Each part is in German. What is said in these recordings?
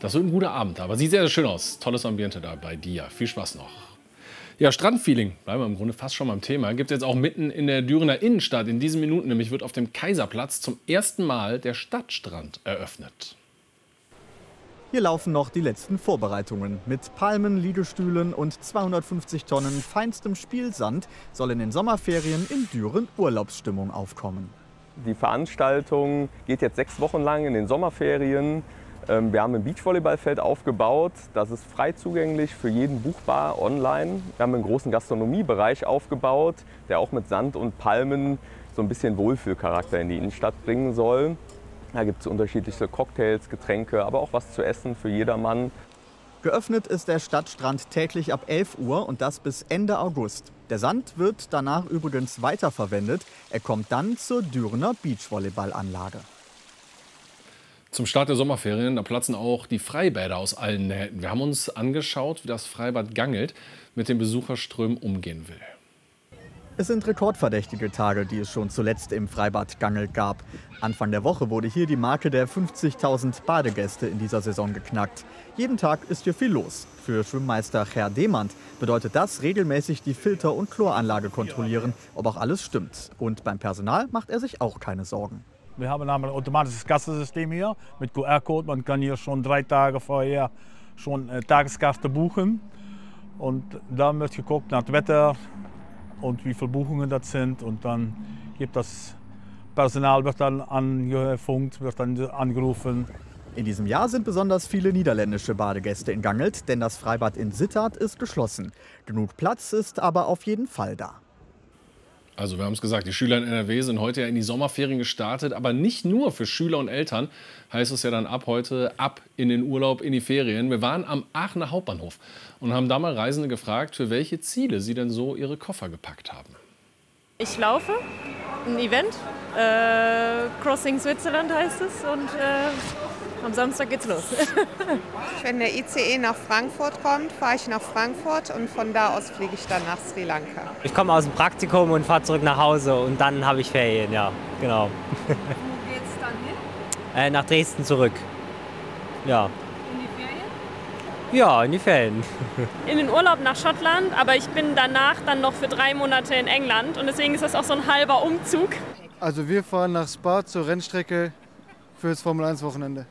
Das wird ein guter Abend, aber sieht sehr, sehr schön aus. Tolles Ambiente da bei dir. Viel Spaß noch. Ja, Strandfeeling, bleiben wir im Grunde fast schon beim Thema, gibt es jetzt auch mitten in der Dürener Innenstadt. In diesen Minuten nämlich wird auf dem Kaiserplatz zum ersten Mal der Stadtstrand eröffnet. Hier laufen noch die letzten Vorbereitungen. Mit Palmen, Liegestühlen und 250 Tonnen feinstem Spielsand soll in den Sommerferien in Düren Urlaubsstimmung aufkommen. Die Veranstaltung geht jetzt 6 Wochen lang in den Sommerferien. Wir haben ein Beachvolleyballfeld aufgebaut. Das ist frei zugänglich, für jeden buchbar online. Wir haben einen großen Gastronomiebereich aufgebaut, der auch mit Sand und Palmen so ein bisschen Wohlfühlcharakter in die Innenstadt bringen soll. Da gibt es unterschiedliche Cocktails, Getränke, aber auch was zu essen für jedermann. Geöffnet ist der Stadtstrand täglich ab 11 Uhr und das bis Ende August. Der Sand wird danach übrigens weiterverwendet. Er kommt dann zur Dürener Beachvolleyballanlage. Zum Start der Sommerferien, da platzen auch die Freibäder aus allen Nähten. Wir haben uns angeschaut, wie das Freibad Gangelt mit den Besucherströmen umgehen will. Es sind rekordverdächtige Tage, die es schon zuletzt im Freibad Gangelt gab. Anfang der Woche wurde hier die Marke der 50.000 Badegäste in dieser Saison geknackt. Jeden Tag ist hier viel los. Für Schwimmmeister Herr Demand bedeutet das, regelmäßig die Filter- und Chloranlage kontrollieren, ob auch alles stimmt. Und beim Personal macht er sich auch keine Sorgen. Wir haben ein automatisches Kassensystem hier mit QR-Code. Man kann hier schon 3 Tage vorher schon Tageskarte buchen. Und dann wird geguckt nach dem Wetter und wie viele Buchungen das sind. Und dann gibt das Personal, wird dann angefunkt, wird dann angerufen. In diesem Jahr sind besonders viele niederländische Badegäste in Gangelt, denn das Freibad in Sittard ist geschlossen. Genug Platz ist aber auf jeden Fall da. Also wir haben es gesagt, die Schüler in NRW sind heute ja in die Sommerferien gestartet, aber nicht nur für Schüler und Eltern heißt es ja dann ab heute ab in den Urlaub, in die Ferien. Wir waren am Aachener Hauptbahnhof und haben da mal Reisende gefragt, für welche Ziele sie denn so ihre Koffer gepackt haben. Ich laufe, ein Event, Crossing Switzerland heißt es und am Samstag geht's los. Wenn der ICE nach Frankfurt kommt, fahre ich nach Frankfurt und von da aus fliege ich dann nach Sri Lanka. Ich komme aus dem Praktikum und fahre zurück nach Hause und dann habe ich Ferien, ja, genau. Wo geht's dann hin? Nach Dresden zurück, ja. In die Ferien? Ja, in die Ferien. In den Urlaub nach Schottland, aber ich bin danach dann noch für 3 Monate in England und deswegen ist das auch so ein halber Umzug. Also wir fahren nach Spa zur Rennstrecke fürs Formel-1-Wochenende.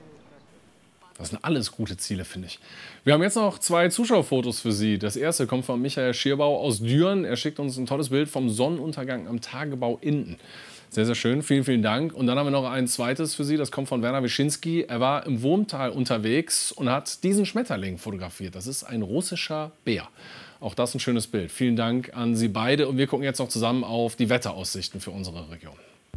Das sind alles gute Ziele, finde ich. Wir haben jetzt noch 2 Zuschauerfotos für Sie. Das erste kommt von Michael Schierbau aus Düren. Er schickt uns ein tolles Bild vom Sonnenuntergang am Tagebau Inden. Sehr, sehr schön. Vielen, vielen Dank. Und dann haben wir noch ein zweites für Sie. Das kommt von Werner Wischinski. Er war im Wurmtal unterwegs und hat diesen Schmetterling fotografiert. Das ist ein russischer Bär. Auch das ein schönes Bild. Vielen Dank an Sie beide. Und wir gucken jetzt noch zusammen auf die Wetteraussichten für unsere Region.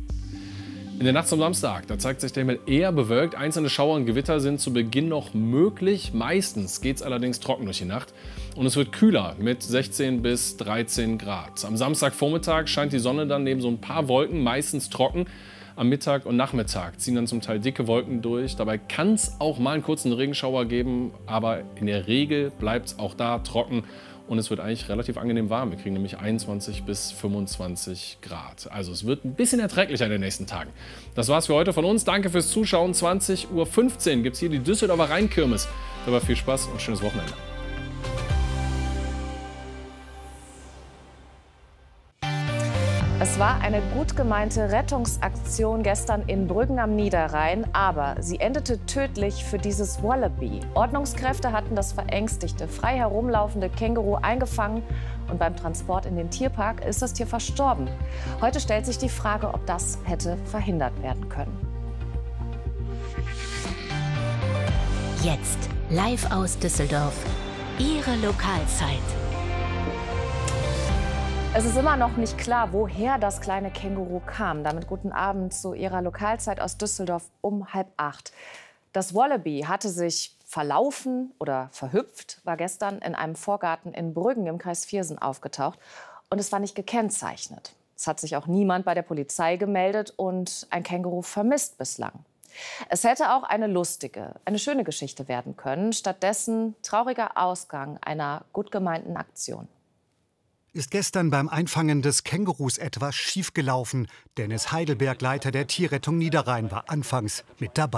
In der Nacht zum Samstag, da zeigt sich der Himmel eher bewölkt. Einzelne Schauer und Gewitter sind zu Beginn noch möglich. Meistens geht es allerdings trocken durch die Nacht. Und es wird kühler mit 16 bis 13 Grad. Am Samstagvormittag scheint die Sonne dann neben so ein paar Wolken, meistens trocken. Am Mittag und Nachmittag ziehen dann zum Teil dicke Wolken durch. Dabei kann es auch mal einen kurzen Regenschauer geben. Aber in der Regel bleibt es auch da trocken. Und es wird eigentlich relativ angenehm warm. Wir kriegen nämlich 21 bis 25 Grad. Also es wird ein bisschen erträglicher in den nächsten Tagen. Das war's für heute von uns. Danke fürs Zuschauen. 20:15 Uhr gibt es hier die Düsseldorfer Rheinkirmes. Dabei viel Spaß und schönes Wochenende. Es war eine gut gemeinte Rettungsaktion gestern in Brüggen am Niederrhein, aber sie endete tödlich für dieses Wallaby. Ordnungskräfte hatten das verängstigte, frei herumlaufende Känguru eingefangen und beim Transport in den Tierpark ist das Tier verstorben. Heute stellt sich die Frage, ob das hätte verhindert werden können. Jetzt live aus Düsseldorf. Ihre Lokalzeit. Es ist immer noch nicht klar, woher das kleine Känguru kam. Damit guten Abend zu Ihrer Lokalzeit aus Düsseldorf um 7:30. Das Wallaby hatte sich verlaufen oder verhüpft, war gestern in einem Vorgarten in Brüggen im Kreis Viersen aufgetaucht. Und es war nicht gekennzeichnet. Es hat sich auch niemand bei der Polizei gemeldet und ein Känguru vermisst bislang. Es hätte auch eine lustige, eine schöne Geschichte werden können. Stattdessen trauriger Ausgang einer gut gemeinten Aktion. Ist gestern beim Einfangen des Kängurus etwas schiefgelaufen? Dennis Heidelberg, Leiter der Tierrettung Niederrhein, war anfangs mit dabei.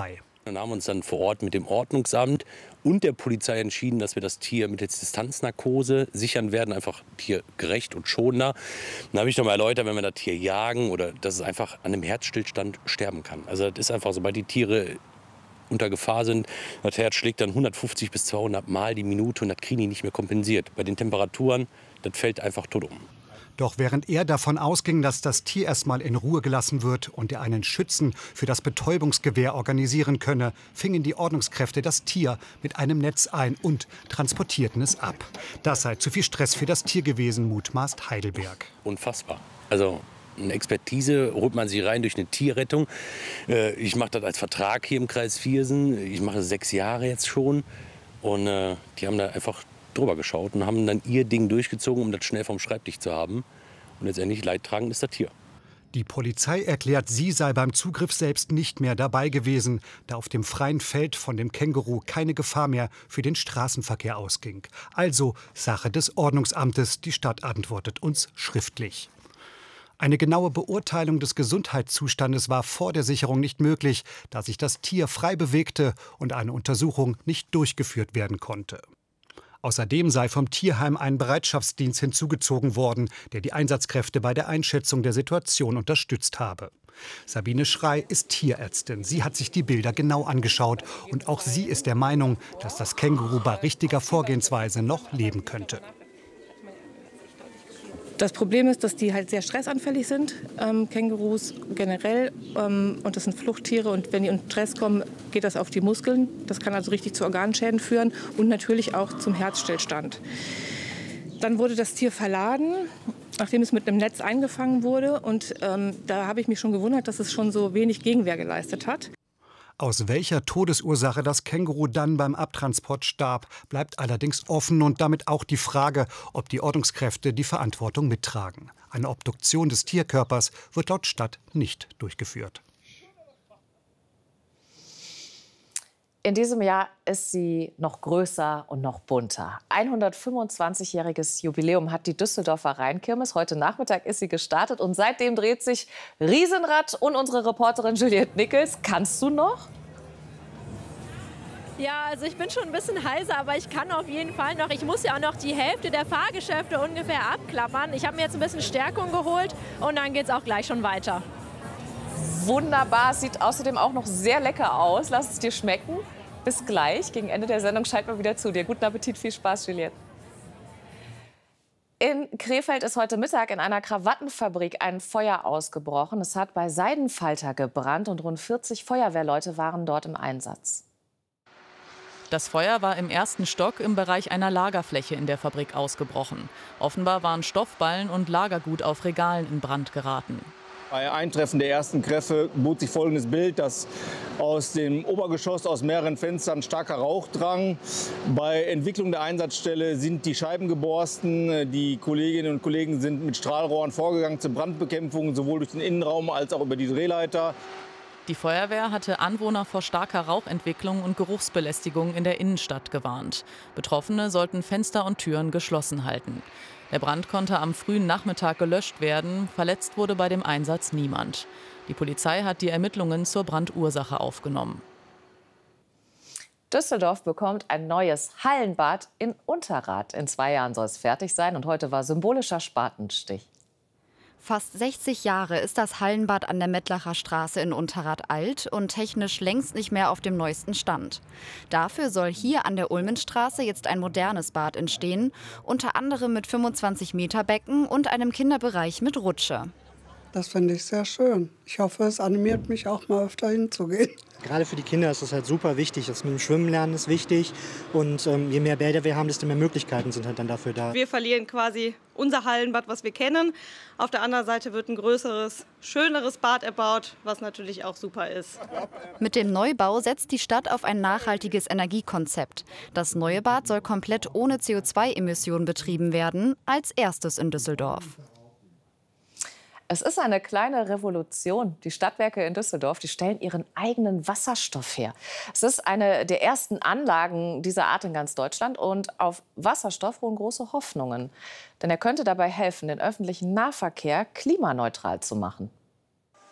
Dann haben wir uns dann vor Ort mit dem Ordnungsamt und der Polizei entschieden, dass wir das Tier mit der Distanznarkose sichern werden, einfach tiergerecht und schonender. Dann habe ich noch mal erläutert, wenn wir das Tier jagen oder dass es einfach an einem Herzstillstand sterben kann. Also das ist einfach, sobald die Tiere unter Gefahr sind, das Herz schlägt dann 150 bis 200 Mal die Minute und das kriegen die nicht mehr kompensiert. Bei den Temperaturen, das fällt einfach tot um. Doch während er davon ausging, dass das Tier erstmal in Ruhe gelassen wird und er einen Schützen für das Betäubungsgewehr organisieren könne, fingen die Ordnungskräfte das Tier mit einem Netz ein und transportierten es ab. Das sei zu viel Stress für das Tier gewesen, mutmaßt Heidelberg. Unfassbar. Also eine Expertise holt man sich rein durch eine Tierrettung. Ich mache das als Vertrag hier im Kreis Viersen. Ich mache 6 Jahre jetzt schon. Und die haben da einfach drüber geschaut und haben dann ihr Ding durchgezogen, um das schnell vom Schreibtisch zu haben. Und letztendlich leidtragend ist das Tier. Die Polizei erklärt, sie sei beim Zugriff selbst nicht mehr dabei gewesen, da auf dem freien Feld von dem Känguru keine Gefahr mehr für den Straßenverkehr ausging. Also Sache des Ordnungsamtes. Die Stadt antwortet uns schriftlich. Eine genaue Beurteilung des Gesundheitszustandes war vor der Sicherung nicht möglich, da sich das Tier frei bewegte und eine Untersuchung nicht durchgeführt werden konnte. Außerdem sei vom Tierheim ein Bereitschaftsdienst hinzugezogen worden, der die Einsatzkräfte bei der Einschätzung der Situation unterstützt habe. Sabine Schrey ist Tierärztin. Sie hat sich die Bilder genau angeschaut und auch sie ist der Meinung, dass das Känguru bei richtiger Vorgehensweise noch leben könnte. Das Problem ist, dass die halt sehr stressanfällig sind, Kängurus generell. Und das sind Fluchttiere. Und wenn die unter Stress kommen, geht das auf die Muskeln. Das kann also richtig zu Organschäden führen und natürlich auch zum Herzstillstand. Dann wurde das Tier verladen, nachdem es mit einem Netz eingefangen wurde. Und da habe ich mich schon gewundert, dass es schon so wenig Gegenwehr geleistet hat. Aus welcher Todesursache das Känguru dann beim Abtransport starb, bleibt allerdings offen und damit auch die Frage, ob die Ordnungskräfte die Verantwortung mittragen. Eine Obduktion des Tierkörpers wird laut Stadt nicht durchgeführt. In diesem Jahr ist sie noch größer und noch bunter. 125-jähriges Jubiläum hat die Düsseldorfer Rheinkirmes. Heute Nachmittag ist sie gestartet und seitdem dreht sich Riesenrad. Und unsere Reporterin Juliette Nickels, kannst du noch? Ja, also ich bin schon ein bisschen heiser, aber ich kann auf jeden Fall noch. Ich muss ja auch noch die Hälfte der Fahrgeschäfte ungefähr abklappern. Ich habe mir jetzt ein bisschen Stärkung geholt und dann geht es auch gleich schon weiter. Wunderbar, es sieht außerdem auch noch sehr lecker aus. Lass es dir schmecken. Bis gleich. Gegen Ende der Sendung schalten wir wieder zu dir. Guten Appetit, viel Spaß, Juliette. In Krefeld ist heute Mittag in einer Krawattenfabrik ein Feuer ausgebrochen. Es hat bei Seidenfalter gebrannt und rund 40 Feuerwehrleute waren dort im Einsatz. Das Feuer war im 1. Stock im Bereich einer Lagerfläche in der Fabrik ausgebrochen. Offenbar waren Stoffballen und Lagergut auf Regalen in Brand geraten. Bei Eintreffen der ersten Kräfte bot sich folgendes Bild, dass aus dem Obergeschoss aus mehreren Fenstern starker Rauch drang. Bei Entwicklung der Einsatzstelle sind die Scheiben geborsten. Die Kolleginnen und Kollegen sind mit Strahlrohren vorgegangen zur Brandbekämpfung, sowohl durch den Innenraum als auch über die Drehleiter. Die Feuerwehr hatte Anwohner vor starker Rauchentwicklung und Geruchsbelästigung in der Innenstadt gewarnt. Betroffene sollten Fenster und Türen geschlossen halten. Der Brand konnte am frühen Nachmittag gelöscht werden. Verletzt wurde bei dem Einsatz niemand. Die Polizei hat die Ermittlungen zur Brandursache aufgenommen. Düsseldorf bekommt ein neues Hallenbad in Unterrad. In 2 Jahren soll es fertig sein und heute war symbolischer Spatenstich. Fast 60 Jahre ist das Hallenbad an der Mettlacher Straße in Unterrad alt und technisch längst nicht mehr auf dem neuesten Stand. Dafür soll hier an der Ulmenstraße jetzt ein modernes Bad entstehen, unter anderem mit 25 Meter Becken und einem Kinderbereich mit Rutsche. Das finde ich sehr schön. Ich hoffe, es animiert mich auch mal öfter hinzugehen. Gerade für die Kinder ist das halt super wichtig. Das mit dem Schwimmen lernen ist wichtig. Und je mehr Bäder wir haben, desto mehr Möglichkeiten sind halt dann dafür da. Wir verlieren quasi unser Hallenbad, was wir kennen. Auf der anderen Seite wird ein größeres, schöneres Bad erbaut, was natürlich auch super ist. Mit dem Neubau setzt die Stadt auf ein nachhaltiges Energiekonzept. Das neue Bad soll komplett ohne CO2-Emissionen betrieben werden, als erstes in Düsseldorf. Es ist eine kleine Revolution. Die Stadtwerke in Düsseldorf, die stellen ihren eigenen Wasserstoff her. Es ist eine der ersten Anlagen dieser Art in ganz Deutschland. Und auf Wasserstoff ruhen große Hoffnungen. Denn er könnte dabei helfen, den öffentlichen Nahverkehr klimaneutral zu machen.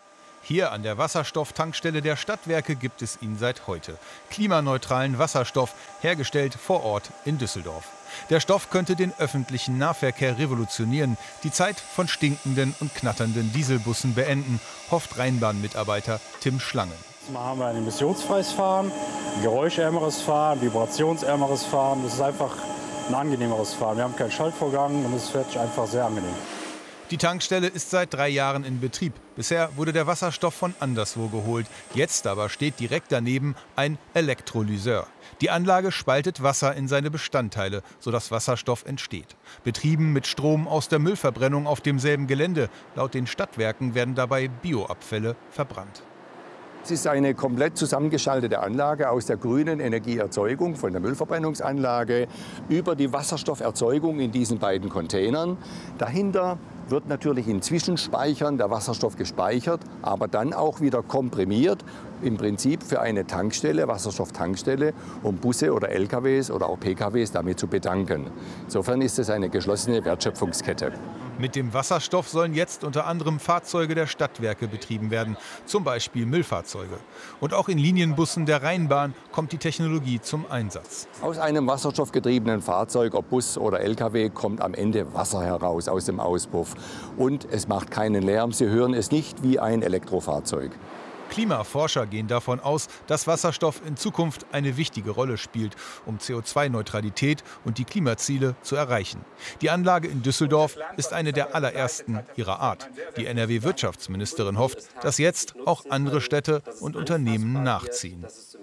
Hier an der Wasserstofftankstelle der Stadtwerke gibt es ihn seit heute. Klimaneutralen Wasserstoff, hergestellt vor Ort in Düsseldorf. Der Stoff könnte den öffentlichen Nahverkehr revolutionieren, die Zeit von stinkenden und knatternden Dieselbussen beenden, hofft Rheinbahn-Mitarbeiter Tim Schlangen. Mal haben wir ein emissionsfreies Fahren, ein geräuschärmeres Fahren, vibrationsärmeres Fahren. Das ist einfach ein angenehmeres Fahren. Wir haben keinen Schaltvorgang und es fährt einfach sehr angenehm. Die Tankstelle ist seit 3 Jahren in Betrieb. Bisher wurde der Wasserstoff von anderswo geholt. Jetzt aber steht direkt daneben ein Elektrolyseur. Die Anlage spaltet Wasser in seine Bestandteile, sodass Wasserstoff entsteht. Betrieben mit Strom aus der Müllverbrennung auf demselben Gelände. Laut den Stadtwerken werden dabei Bioabfälle verbrannt. Es ist eine komplett zusammengeschaltete Anlage aus der grünen Energieerzeugung von der Müllverbrennungsanlage über die Wasserstofferzeugung in diesen beiden Containern. Dahinter wird natürlich in Zwischenspeichern der Wasserstoff gespeichert, aber dann auch wieder komprimiert, im Prinzip für eine Tankstelle, Wasserstofftankstelle, um Busse oder LKWs oder auch PKWs damit zu betanken. Insofern ist es eine geschlossene Wertschöpfungskette. Mit dem Wasserstoff sollen jetzt unter anderem Fahrzeuge der Stadtwerke betrieben werden, zum Beispiel Müllfahrzeuge. Und auch in Linienbussen der Rheinbahn kommt die Technologie zum Einsatz. Aus einem wasserstoffgetriebenen Fahrzeug, ob Bus oder LKW, kommt am Ende Wasser heraus aus dem Auspuff. Und es macht keinen Lärm, Sie hören es nicht wie ein Elektrofahrzeug. Klimaforscher gehen davon aus, dass Wasserstoff in Zukunft eine wichtige Rolle spielt, um CO2-Neutralität und die Klimaziele zu erreichen. Die Anlage in Düsseldorf ist eine der allerersten ihrer Art. Die NRW-Wirtschaftsministerin hofft, dass jetzt auch andere Städte und Unternehmen nachziehen.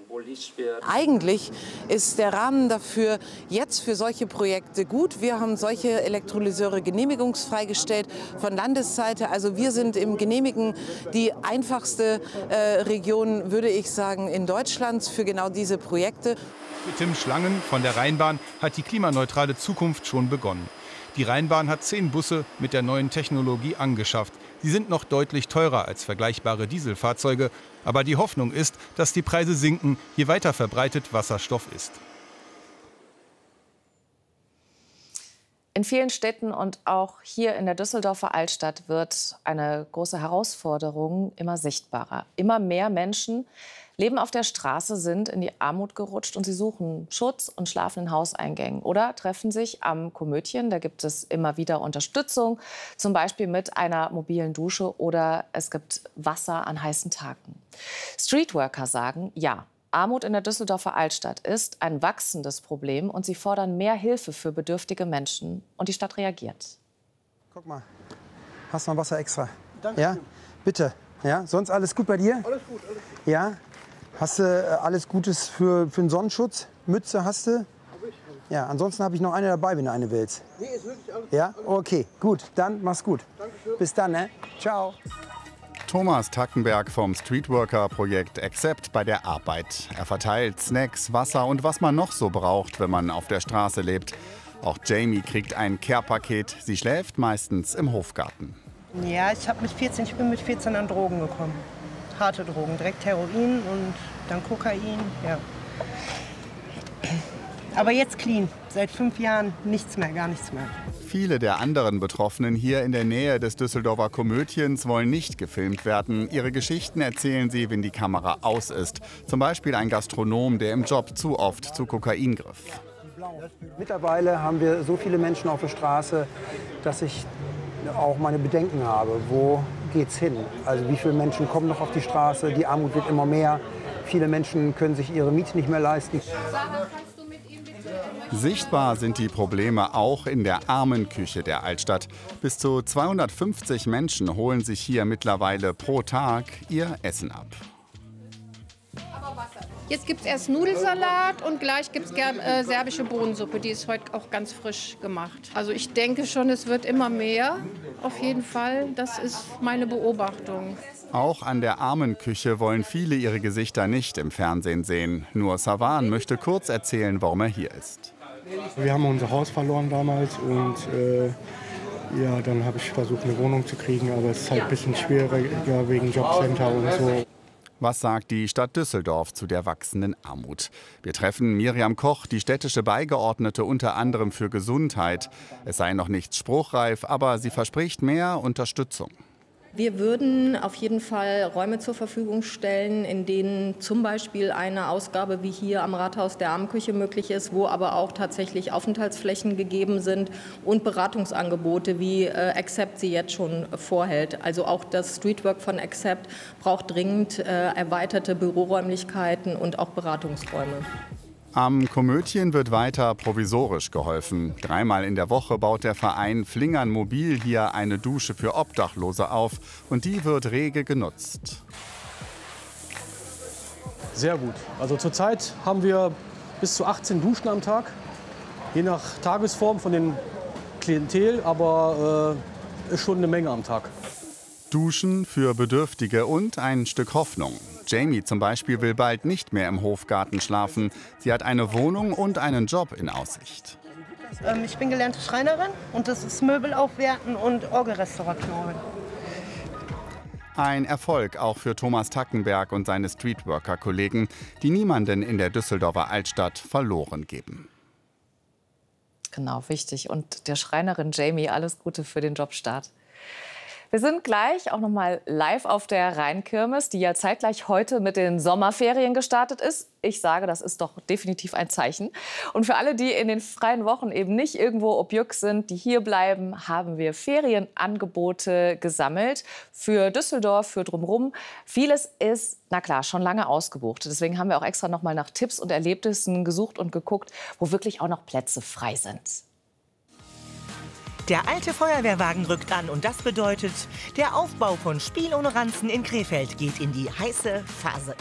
Eigentlich ist der Rahmen dafür jetzt für solche Projekte gut. Wir haben solche Elektrolyseure genehmigungsfrei gestellt von Landesseite. Also wir sind im Genehmigen die einfachste Region, würde ich sagen, in Deutschland für genau diese Projekte. Für Tim Schlangen von der Rheinbahn hat die klimaneutrale Zukunft schon begonnen. Die Rheinbahn hat 10 Busse mit der neuen Technologie angeschafft. Sie sind noch deutlich teurer als vergleichbare Dieselfahrzeuge. Aber die Hoffnung ist, dass die Preise sinken, je weiter verbreitet Wasserstoff ist. In vielen Städten und auch hier in der Düsseldorfer Altstadt wird eine große Herausforderung immer sichtbarer. Immer mehr Menschen leben auf der Straße, sind in die Armut gerutscht und sie suchen Schutz und schlafen in Hauseingängen oder treffen sich am Komödien. Da gibt es immer wieder Unterstützung, zum Beispiel mit einer mobilen Dusche oder es gibt Wasser an heißen Tagen. Streetworker sagen, ja, Armut in der Düsseldorfer Altstadt ist ein wachsendes Problem und sie fordern mehr Hilfe für bedürftige Menschen. Und die Stadt reagiert. Guck mal, hast noch Wasser extra? Danke. Ja, bitte. Ja, sonst alles gut bei dir? Alles gut, alles gut. Ja, hast du alles Gutes für den Sonnenschutz? Mütze hast du? Ja, ansonsten habe ich noch eine dabei, wenn du eine willst. Nee, ist wirklich alles gut. Ja, okay, gut, dann mach's gut. Dankeschön. Bis dann, ne? Ciao. Thomas Tackenberg vom Streetworker-Projekt Accept bei der Arbeit. Er verteilt Snacks, Wasser und was man noch so braucht, wenn man auf der Straße lebt. Auch Jamie kriegt ein Care-Paket. Sie schläft meistens im Hofgarten. Ja, ich bin mit 14 an Drogen gekommen. Harte Drogen, direkt Heroin und dann Kokain, ja. Aber jetzt clean, seit 5 Jahren nichts mehr, gar nichts mehr. Viele der anderen Betroffenen hier in der Nähe des Düsseldorfer Komödiens wollen nicht gefilmt werden. Ihre Geschichten erzählen sie, wenn die Kamera aus ist. Zum Beispiel ein Gastronom, der im Job zu oft zu Kokain griff. Mittlerweile haben wir so viele Menschen auf der Straße, dass ich auch meine Bedenken habe. Wo geht's hin? Also wie viele Menschen kommen noch auf die Straße? Die Armut wird immer mehr. Viele Menschen können sich ihre Miete nicht mehr leisten. Sichtbar sind die Probleme auch in der Armenküche der Altstadt. Bis zu 250 Menschen holen sich hier mittlerweile pro Tag ihr Essen ab. Jetzt gibt es erst Nudelsalat und gleich gibt es serbische Bohnensuppe. Die ist heute auch ganz frisch gemacht. Also ich denke schon, es wird immer mehr, auf jeden Fall. Das ist meine Beobachtung. Auch an der Armenküche wollen viele ihre Gesichter nicht im Fernsehen sehen. Nur Savan möchte kurz erzählen, warum er hier ist. Wir haben unser Haus verloren damals und ja, dann habe ich versucht, eine Wohnung zu kriegen. Aber es ist halt ein bisschen schwieriger wegen Jobcenter und so. Was sagt die Stadt Düsseldorf zu der wachsenden Armut? Wir treffen Miriam Koch, die städtische Beigeordnete unter anderem für Gesundheit. Es sei noch nicht spruchreif, aber sie verspricht mehr Unterstützung. Wir würden auf jeden Fall Räume zur Verfügung stellen, in denen zum Beispiel eine Ausgabe wie hier am Rathaus der Abendküche möglich ist, wo aber auch tatsächlich Aufenthaltsflächen gegeben sind und Beratungsangebote, wie Accept sie jetzt schon vorhält. Also auch das Streetwork von Accept braucht dringend erweiterte Büroräumlichkeiten und auch Beratungsräume. Am Komödien wird weiter provisorisch geholfen. 3-mal in der Woche baut der Verein Flingern Mobil hier eine Dusche für Obdachlose auf. Und die wird rege genutzt. Sehr gut. Also zurzeit haben wir bis zu 18 Duschen am Tag. Je nach Tagesform von den Klientel, aber ist schon eine Menge am Tag. Duschen für Bedürftige und ein Stück Hoffnung. Jamie zum Beispiel will bald nicht mehr im Hofgarten schlafen. Sie hat eine Wohnung und einen Job in Aussicht. Ich bin gelernte Schreinerin und das ist Möbel aufwerten und Orgelrestauration. Ein Erfolg auch für Thomas Tackenberg und seine Streetworker-Kollegen, die niemanden in der Düsseldorfer Altstadt verloren geben. Genau, wichtig. Und der Schreinerin Jamie alles Gute für den Jobstart. Wir sind gleich auch noch mal live auf der Rheinkirmes, die ja zeitgleich heute mit den Sommerferien gestartet ist. Ich sage, das ist doch definitiv ein Zeichen. Und für alle, die in den freien Wochen eben nicht irgendwo ob Jux sind, die hier bleiben, haben wir Ferienangebote gesammelt für Düsseldorf, für drumherum. Vieles ist, na klar, schon lange ausgebucht. Deswegen haben wir auch extra noch mal nach Tipps und Erlebnissen gesucht und geguckt, wo wirklich auch noch Plätze frei sind. Der alte Feuerwehrwagen rückt an und das bedeutet, der Aufbau von Spiel ohne Ranzen in Krefeld geht in die heiße Phase.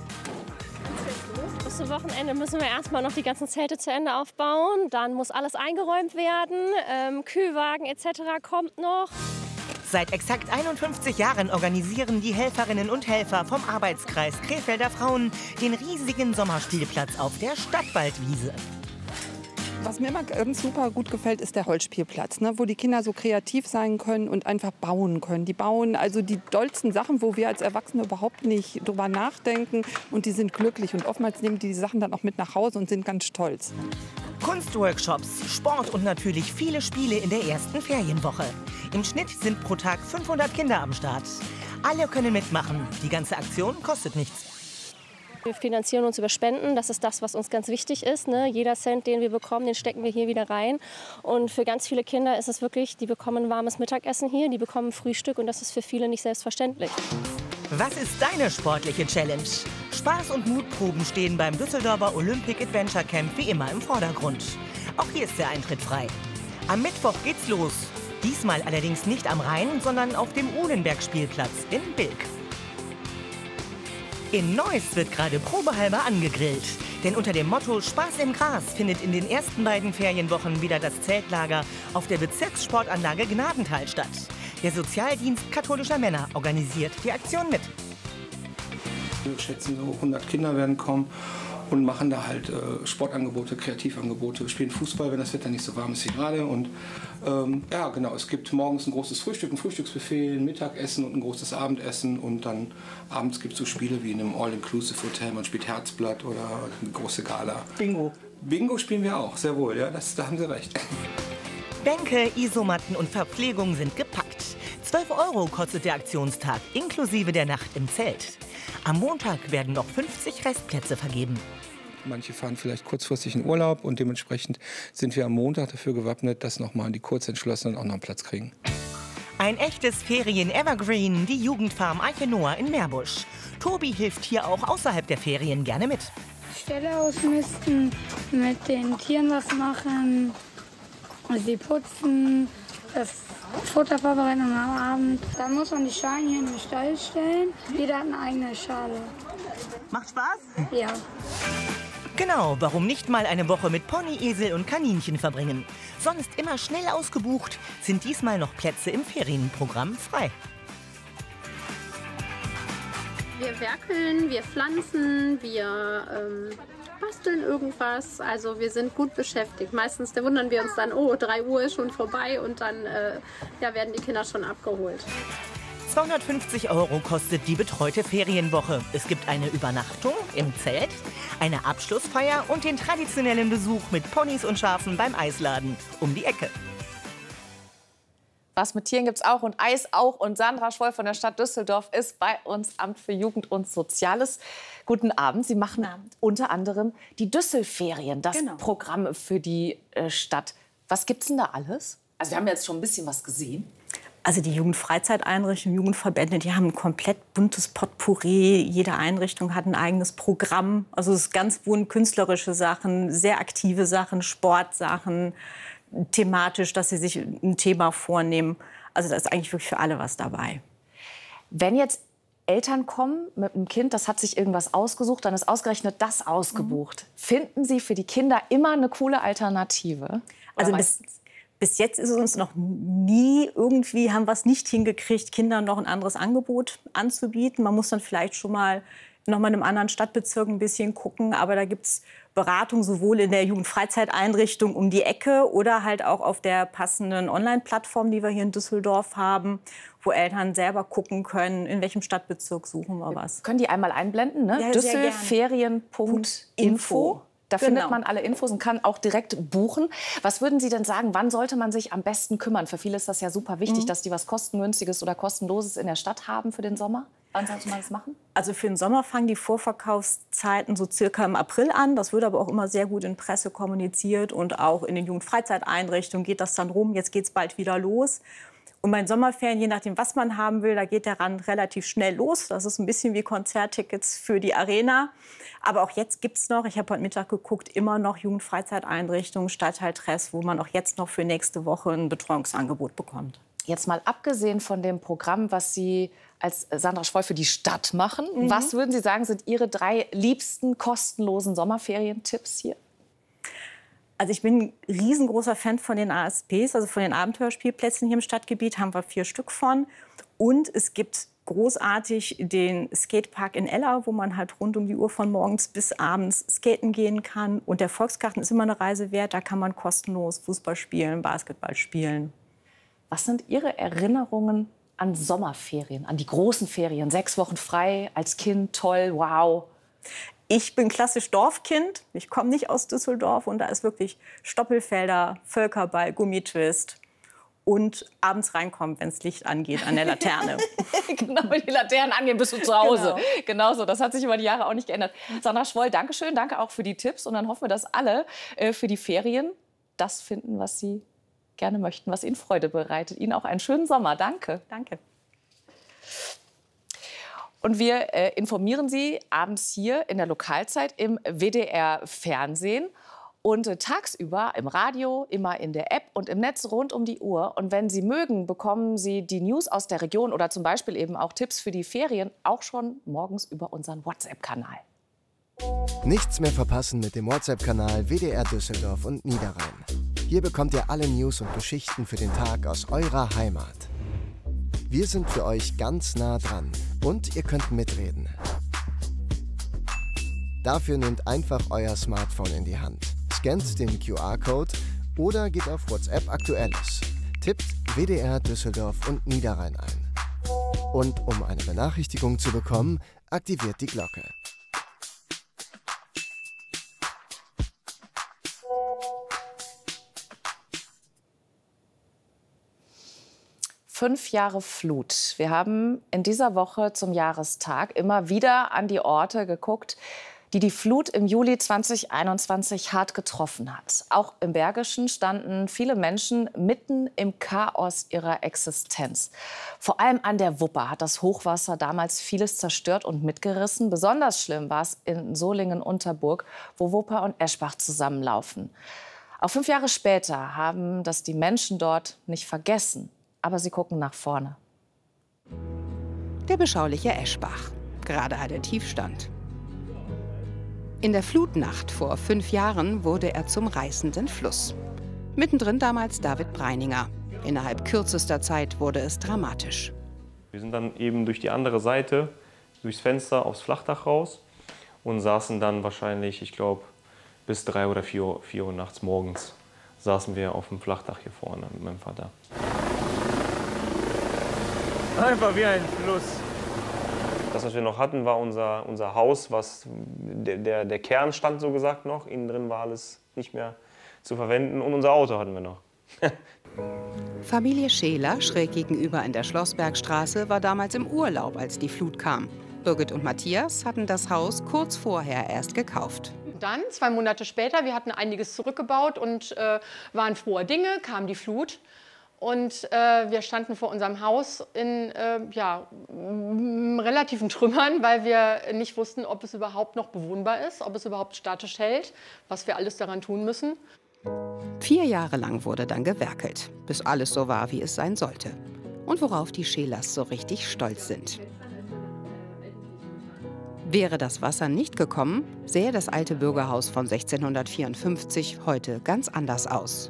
Bis zum Wochenende müssen wir erstmal noch die ganzen Zelte zu Ende aufbauen. Dann muss alles eingeräumt werden. Kühlwagen etc. kommt noch. Seit exakt 51 Jahren organisieren die Helferinnen und Helfer vom Arbeitskreis Krefelder Frauen den riesigen Sommerspielplatz auf der Stadtwaldwiese. Was mir immer ganz super gut gefällt, ist der Holzspielplatz, ne, wo die Kinder so kreativ sein können und einfach bauen können. Die bauen also die dollsten Sachen, wo wir als Erwachsene überhaupt nicht drüber nachdenken, und die sind glücklich und oftmals nehmen die Sachen dann auch mit nach Hause und sind ganz stolz. Kunstworkshops, Sport und natürlich viele Spiele in der ersten Ferienwoche. Im Schnitt sind pro Tag 500 Kinder am Start. Alle können mitmachen. Die ganze Aktion kostet nichts. Wir finanzieren uns über Spenden, das ist das, was uns ganz wichtig ist. Ne? Jeder Cent, den wir bekommen, den stecken wir hier wieder rein. Und für ganz viele Kinder ist es wirklich, die bekommen ein warmes Mittagessen hier, die bekommen Frühstück, und das ist für viele nicht selbstverständlich. Was ist deine sportliche Challenge? Spaß und Mutproben stehen beim Düsseldorfer Olympic Adventure Camp wie immer im Vordergrund. Auch hier ist der Eintritt frei. Am Mittwoch geht's los. Diesmal allerdings nicht am Rhein, sondern auf dem Uhlenberg-Spielplatz in Bilk. In Neuss wird gerade probehalber angegrillt. Denn unter dem Motto Spaß im Gras findet in den ersten beiden Ferienwochen wieder das Zeltlager auf der Bezirkssportanlage Gnadental statt. Der Sozialdienst katholischer Männer organisiert die Aktion mit. Wir schätzen, so 100 Kinder werden kommen und machen da halt Sportangebote, Kreativangebote. Wir spielen Fußball, wenn das Wetter nicht so warm ist wie gerade. Und ja, genau, es gibt morgens ein großes Frühstück, ein Frühstücksbuffet, ein Mittagessen und ein großes Abendessen. Und dann abends gibt es so Spiele wie in einem All-Inclusive-Hotel. Man spielt Herzblatt oder eine große Gala. Bingo. Bingo spielen wir auch, sehr wohl, ja, da haben Sie recht. Bänke, Isomatten und Verpflegung sind gepackt. 12 € kostet der Aktionstag, inklusive der Nacht im Zelt. Am Montag werden noch 50 Restplätze vergeben. Manche fahren vielleicht kurzfristig in Urlaub und dementsprechend sind wir am Montag dafür gewappnet, dass nochmal die Kurzentschlossenen auch noch einen Platz kriegen. Ein echtes Ferien-Evergreen, die Jugendfarm Arche Noah in Meerbusch. Tobi hilft hier auch außerhalb der Ferien gerne mit. Ställe ausmisten, mit den Tieren was machen, sie putzen, das Futter vorbereiten am Abend. Dann muss man die Schalen hier in den Stall stellen. Jeder hat eine eigene Schale. Macht Spaß? Ja. Genau, warum nicht mal eine Woche mit Pony, Esel und Kaninchen verbringen? Sonst immer schnell ausgebucht, sind diesmal noch Plätze im Ferienprogramm frei. Wir werkeln, wir pflanzen, wir basteln irgendwas. Also wir sind gut beschäftigt. Meistens da wundern wir uns dann, oh, 3 Uhr ist schon vorbei, und dann ja, werden die Kinder schon abgeholt. 250 € kostet die betreute Ferienwoche. Es gibt eine Übernachtung im Zelt, eine Abschlussfeier und den traditionellen Besuch mit Ponys und Schafen beim Eisladen um die Ecke. Was mit Tieren gibt's auch und Eis auch. Und Sandra Schwoll von der Stadt Düsseldorf ist bei uns Amt für Jugend und Soziales. Guten Abend. Sie machen unter anderem die Düsselferien, das Programm für die Stadt. Was gibt's denn da alles? Also wir haben jetzt schon ein bisschen was gesehen. Also die Jugendfreizeiteinrichtungen, Jugendverbände, die haben ein komplett buntes Potpourri. Jede Einrichtung hat ein eigenes Programm. Also es ist ganz bunt, künstlerische Sachen, sehr aktive Sachen, Sportsachen, thematisch, dass sie sich ein Thema vornehmen. Also da ist eigentlich wirklich für alle was dabei. Wenn jetzt Eltern kommen mit einem Kind, das hat sich irgendwas ausgesucht, dann ist ausgerechnet das ausgebucht. Finden Sie für die Kinder immer eine coole Alternative? Also bis jetzt ist es uns noch nie irgendwie, haben wir es nicht hingekriegt, Kindern noch ein anderes Angebot anzubieten. Man muss dann vielleicht schon mal noch mal in einem anderen Stadtbezirk ein bisschen gucken. Aber da gibt es Beratung sowohl in der Jugendfreizeiteinrichtung um die Ecke oder halt auch auf der passenden Online-Plattform, die wir hier in Düsseldorf haben, wo Eltern selber gucken können, in welchem Stadtbezirk suchen wir was. Können die einmal einblenden, ne? Ja, Düsselferien.info. Da findet man alle Infos und kann auch direkt buchen. Was würden Sie denn sagen, wann sollte man sich am besten kümmern? Für viele ist das ja super wichtig, dass die was Kostengünstiges oder Kostenloses in der Stadt haben für den Sommer. Wann sollte man das machen? Also für den Sommer fangen die Vorverkaufszeiten so circa im April an. Das wird aber auch immer sehr gut in Presse kommuniziert. Und auch in den Jugendfreizeiteinrichtungen geht das dann rum. Jetzt geht es bald wieder los. Und bei den Sommerferien, je nachdem, was man haben will, da geht der Rand relativ schnell los. Das ist ein bisschen wie Konzerttickets für die Arena. Aber auch jetzt gibt es noch, ich habe heute Mittag geguckt, immer noch Jugendfreizeiteinrichtungen, Stadtteil Tress, wo man auch jetzt noch für nächste Woche ein Betreuungsangebot bekommt. Jetzt mal abgesehen von dem Programm, was Sie als Sandra Schwoll für die Stadt machen, was würden Sie sagen, sind Ihre 3 liebsten kostenlosen Sommerferientipps hier? Also ich bin ein riesengroßer Fan von den ASPs, also von den Abenteuerspielplätzen hier im Stadtgebiet, haben wir 4 Stück von. Und es gibt großartig den Skatepark in Ella, wo man halt rund um die Uhr von morgens bis abends skaten gehen kann. Und der Volksgarten ist immer eine Reise wert, da kann man kostenlos Fußball spielen, Basketball spielen. Was sind Ihre Erinnerungen an Sommerferien, an die großen Ferien? 6 Wochen frei, als Kind, toll, wow. Ich bin klassisch Dorfkind. Ich komme nicht aus Düsseldorf. Und da ist wirklich Stoppelfelder, Völkerball, Gummitwist. Und abends reinkommen, wenn das Licht angeht an der Laterne. Genau, wenn die Laternen angehen, bist du zu Hause. Genau so, das hat sich über die Jahre auch nicht geändert. Sandra Schwoll, danke schön, danke auch für die Tipps. Und dann hoffen wir, dass alle für die Ferien das finden, was sie gerne möchten, was ihnen Freude bereitet. Ihnen auch einen schönen Sommer. Danke. Danke. Und wir informieren Sie abends hier in der Lokalzeit im WDR-Fernsehen und tagsüber im Radio, immer in der App und im Netz rund um die Uhr. Und wenn Sie mögen, bekommen Sie die News aus der Region oder zum Beispiel eben auch Tipps für die Ferien auch schon morgens über unseren WhatsApp-Kanal. Nichts mehr verpassen mit dem WhatsApp-Kanal WDR Düsseldorf und Niederrhein. Hier bekommt ihr alle News und Geschichten für den Tag aus eurer Heimat. Wir sind für euch ganz nah dran und ihr könnt mitreden. Dafür nehmt einfach euer Smartphone in die Hand, scannt den QR-Code oder geht auf WhatsApp Aktuelles. Tippt WDR Düsseldorf und Niederrhein ein. Und um eine Benachrichtigung zu bekommen, aktiviert die Glocke. Fünf Jahre Flut. Wir haben in dieser Woche zum Jahrestag immer wieder an die Orte geguckt, die die Flut im Juli 2021 hart getroffen hat. Auch im Bergischen standen viele Menschen mitten im Chaos ihrer Existenz. Vor allem an der Wupper hat das Hochwasser damals vieles zerstört und mitgerissen. Besonders schlimm war es in Solingen-Unterburg, wo Wupper und Eschbach zusammenlaufen. Auch 5 Jahre später haben das die Menschen dort nicht vergessen. Aber sie gucken nach vorne. Der beschauliche Eschbach. Gerade hat er Tiefstand. In der Flutnacht vor 5 Jahren wurde er zum reißenden Fluss. Mittendrin damals David Breininger. Innerhalb kürzester Zeit wurde es dramatisch. Wir sind dann eben durch die andere Seite, durchs Fenster aufs Flachdach raus und saßen dann wahrscheinlich, ich glaube, bis 3 oder 4 Uhr nachts morgens saßen wir auf dem Flachdach hier vorne mit meinem Vater. Einfach wie ein Fluss. Das, was wir noch hatten, war unser Haus, der Kern stand so gesagt noch. Innen drin war alles nicht mehr zu verwenden und unser Auto hatten wir noch. Familie Scheler, schräg gegenüber in der Schlossbergstraße, war damals im Urlaub, als die Flut kam. Birgit und Matthias hatten das Haus kurz vorher erst gekauft. Dann, 2 Monate später, wir hatten einiges zurückgebaut und waren froher Dinge, kam die Flut. Und wir standen vor unserem Haus in relativen Trümmern, weil wir nicht wussten, ob es überhaupt noch bewohnbar ist, ob es überhaupt statisch hält, was wir alles daran tun müssen. 4 Jahre lang wurde dann gewerkelt, bis alles so war, wie es sein sollte. Und worauf die Schelers so richtig stolz sind. Wäre das Wasser nicht gekommen, sähe das alte Bürgerhaus von 1654 heute ganz anders aus.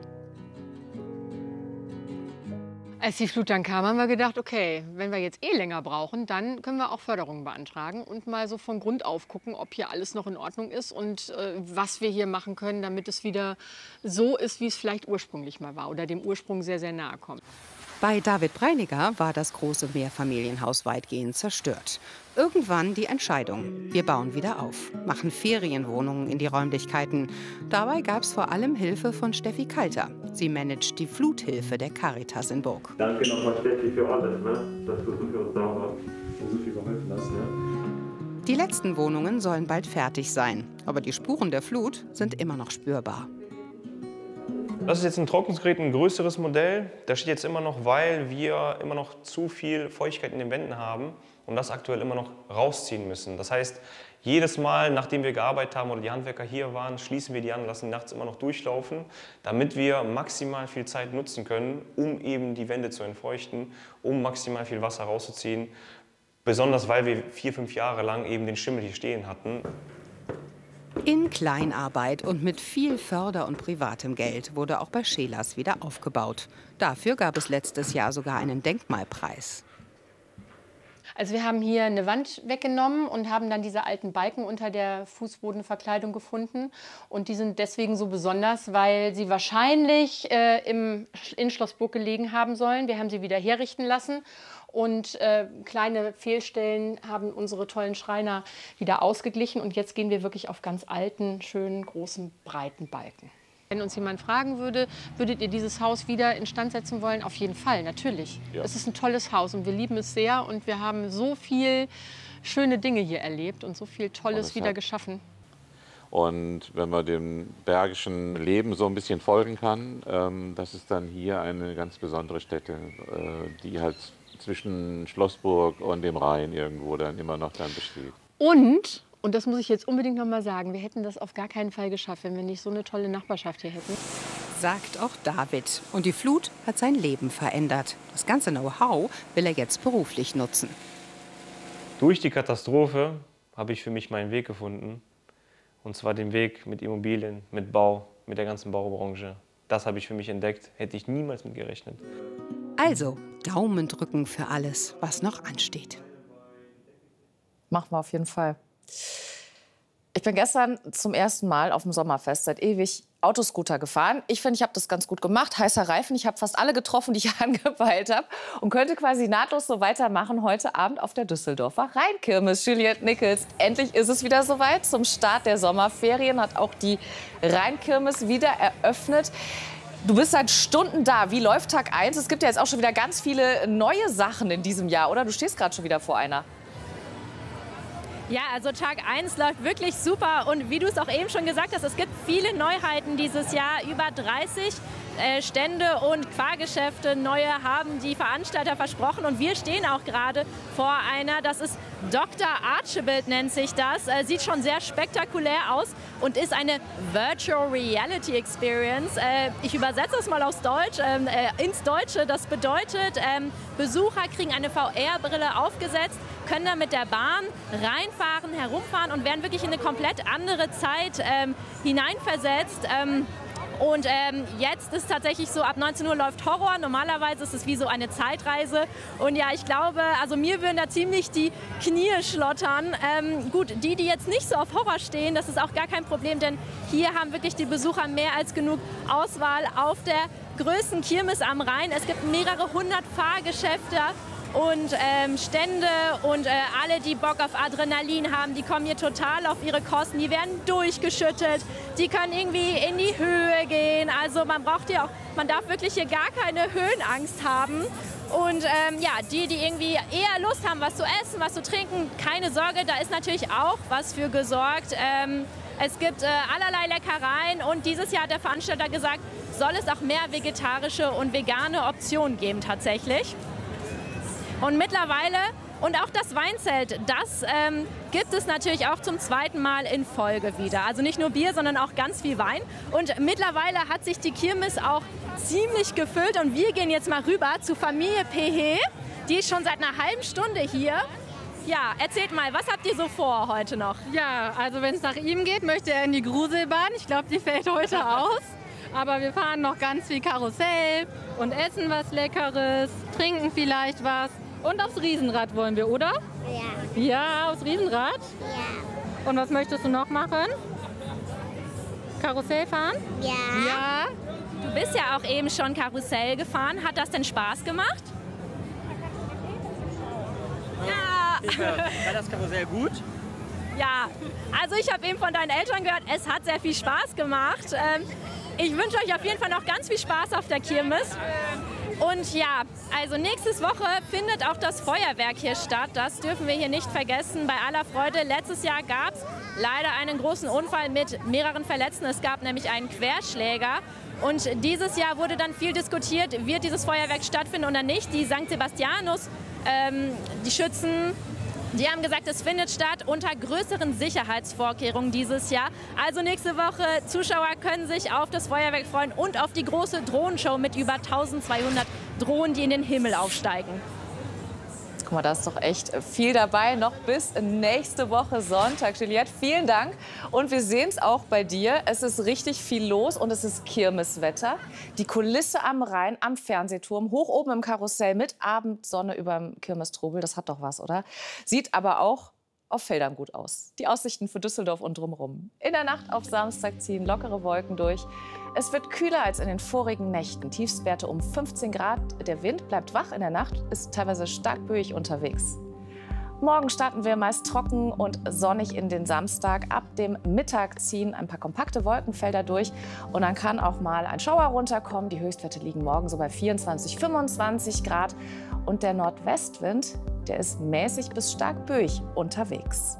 Als die Flut dann kam, haben wir gedacht, okay, wenn wir jetzt länger brauchen, dann können wir auch Förderungen beantragen und mal so von Grund auf gucken, ob hier alles noch in Ordnung ist und was wir hier machen können, damit es wieder so ist, wie es vielleicht ursprünglich mal war oder dem Ursprung sehr, sehr nahe kommt. Bei David Breiniger war das große Mehrfamilienhaus weitgehend zerstört. Irgendwann die Entscheidung, wir bauen wieder auf, machen Ferienwohnungen in die Räumlichkeiten. Dabei gab es vor allem Hilfe von Steffi Kalter. Sie managt die Fluthilfe der Caritas in Burg. Danke nochmal, Steffi, für alles, dass du so für uns da warst und so viel geholfen hast. Die letzten Wohnungen sollen bald fertig sein, aber die Spuren der Flut sind immer noch spürbar. Das ist jetzt ein Trocknungsgerät, ein größeres Modell. Das steht jetzt immer noch, weil wir immer noch zu viel Feuchtigkeit in den Wänden haben und das aktuell immer noch rausziehen müssen. Das heißt, jedes Mal, nachdem wir gearbeitet haben oder die Handwerker hier waren, schließen wir die an, lassen nachts immer noch durchlaufen, damit wir maximal viel Zeit nutzen können, um eben die Wände zu entfeuchten, um maximal viel Wasser rauszuziehen. Besonders, weil wir 4, 5 Jahre lang eben den Schimmel hier stehen hatten. In Kleinarbeit und mit viel Förder- und privatem Geld wurde auch bei Schelers wieder aufgebaut. Dafür gab es letztes Jahr sogar einen Denkmalpreis. Also wir haben hier eine Wand weggenommen und haben dann diese alten Balken unter der Fußbodenverkleidung gefunden. Und die sind deswegen so besonders, weil sie wahrscheinlich in Schloss Burg gelegen haben sollen. Wir haben sie wieder herrichten lassen. Und kleine Fehlstellen haben unsere tollen Schreiner wieder ausgeglichen. Und jetzt gehen wir wirklich auf ganz alten, schönen, großen, breiten Balken. Wenn uns jemand fragen würde, würdet ihr dieses Haus wieder instand setzen wollen? Auf jeden Fall, natürlich. Ja. Es ist ein tolles Haus und wir lieben es sehr. Und wir haben so viel schöne Dinge hier erlebt und so viel Tolles wieder geschaffen. Und wenn man dem bergischen Leben so ein bisschen folgen kann, das ist dann hier eine ganz besondere Stätte, die halt zwischen Schlossburg und dem Rhein irgendwo dann immer noch dann besteht. Und das muss ich jetzt unbedingt noch mal sagen, wir hätten das auf gar keinen Fall geschafft, wenn wir nicht so eine tolle Nachbarschaft hier hätten. Sagt auch David. Und die Flut hat sein Leben verändert. Das ganze Know-how will er jetzt beruflich nutzen. Durch die Katastrophe habe ich für mich meinen Weg gefunden. Und zwar den Weg mit Immobilien, mit Bau, mit der ganzen Baubranche. Das habe ich für mich entdeckt, hätte ich niemals mit gerechnet. Also, Daumen drücken für alles, was noch ansteht. Machen wir auf jeden Fall. Ich bin gestern zum ersten Mal auf dem Sommerfest seit ewig Autoscooter gefahren. Ich finde, ich habe das ganz gut gemacht. Heißer Reifen. Ich habe fast alle getroffen, die ich angepeilt habe. Und könnte quasi nahtlos so weitermachen heute Abend auf der Düsseldorfer Rheinkirmes. Juliette Nickels, endlich ist es wieder soweit. Zum Start der Sommerferien hat auch die Rheinkirmes wieder eröffnet. Du bist seit Stunden da. Wie läuft Tag 1? Es gibt ja jetzt auch schon wieder ganz viele neue Sachen in diesem Jahr, oder? Du stehst gerade schon wieder vor einer. Ja, also Tag 1 läuft wirklich super und wie du es auch eben schon gesagt hast, es gibt viele Neuheiten dieses Jahr, über 30 Stände und Fahrgeschäfte, neue haben die Veranstalter versprochen und wir stehen auch gerade vor einer, das ist Dr. Archibald nennt sich das, sieht schon sehr spektakulär aus und ist eine Virtual Reality Experience. Ich übersetze es mal aufs Deutsch, ins Deutsche, das bedeutet, Besucher kriegen eine VR-Brille aufgesetzt, können da mit der Bahn reinfahren, herumfahren und werden wirklich in eine komplett andere Zeit hineinversetzt. Und jetzt ist tatsächlich so, ab 19 Uhr läuft Horror. Normalerweise ist es wie so eine Zeitreise. Und ja, ich glaube, also mir würden da ziemlich die Knie schlottern. Gut, die jetzt nicht so auf Horror stehen, das ist auch gar kein Problem, denn hier haben wirklich die Besucher mehr als genug Auswahl auf der größten Kirmes am Rhein. Es gibt mehrere 100 Fahrgeschäfte und Stände und alle, die Bock auf Adrenalin haben, die kommen hier total auf ihre Kosten. Die werden durchgeschüttet, die können irgendwie in die Höhe gehen. Also Also man darf wirklich hier gar keine Höhenangst haben. Und ja, die irgendwie eher Lust haben, was zu essen, was zu trinken, keine Sorge, da ist natürlich auch was für gesorgt. Es gibt allerlei Leckereien und dieses Jahr hat der Veranstalter gesagt, soll es auch mehr vegetarische und vegane Optionen geben tatsächlich. Und mittlerweile, und auch das Weinzelt, das gibt es natürlich auch zum zweiten Mal in Folge wieder. Also nicht nur Bier, sondern auch ganz viel Wein. Und mittlerweile hat sich die Kirmes auch ziemlich gefüllt und wir gehen jetzt mal rüber zu Familie Pehe. Die ist schon seit einer halben Stunde hier. Ja, erzählt mal, was habt ihr so vor heute noch? Ja, also wenn es nach ihm geht, möchte er in die Gruselbahn. Ich glaube, die fällt heute aus. Aber wir fahren noch ganz viel Karussell und essen was Leckeres, trinken vielleicht was. Und aufs Riesenrad wollen wir, oder? Ja. Ja, aufs Riesenrad? Ja. Und was möchtest du noch machen? Karussell fahren? Ja. Ja. Du bist ja auch eben schon Karussell gefahren. Hat das denn Spaß gemacht? Ja. War das Karussell gut? Ja, also ich habe eben von deinen Eltern gehört, es hat sehr viel Spaß gemacht. Ich wünsche euch auf jeden Fall noch ganz viel Spaß auf der Kirmes. Und ja, also nächste Woche findet auch das Feuerwerk hier statt. Das dürfen wir hier nicht vergessen. Bei aller Freude, letztes Jahr gab es leider einen großen Unfall mit mehreren Verletzten. Es gab nämlich einen Querschläger. Und dieses Jahr wurde dann viel diskutiert, wird dieses Feuerwerk stattfinden oder nicht. Die St. Sebastianus, die Schützen, die haben gesagt, es findet statt unter größeren Sicherheitsvorkehrungen dieses Jahr. Also nächste Woche, Zuschauer können sich auf das Feuerwerk freuen und auf die große Drohnenshow mit über 1200 Drohnen, die in den Himmel aufsteigen. Guck mal, da ist doch echt viel dabei, noch bis nächste Woche Sonntag. Juliette, vielen Dank. Und wir sehen es auch bei dir. Es ist richtig viel los und es ist Kirmeswetter. Die Kulisse am Rhein, am Fernsehturm, hoch oben im Karussell mit Abendsonne über dem Kirmestrubel. Das hat doch was, oder? Sieht aber auch auf Feldern gut aus. Die Aussichten für Düsseldorf und drumherum. In der Nacht auf Samstag ziehen lockere Wolken durch. Es wird kühler als in den vorigen Nächten. Tiefstwerte um 15 Grad. Der Wind bleibt wach in der Nacht, ist teilweise stark böig unterwegs. Morgen starten wir meist trocken und sonnig in den Samstag. Ab dem Mittag ziehen ein paar kompakte Wolkenfelder durch und dann kann auch mal ein Schauer runterkommen. Die Höchstwerte liegen morgen so bei 24, 25 Grad. Und der Nordwestwind, der ist mäßig bis stark böig unterwegs.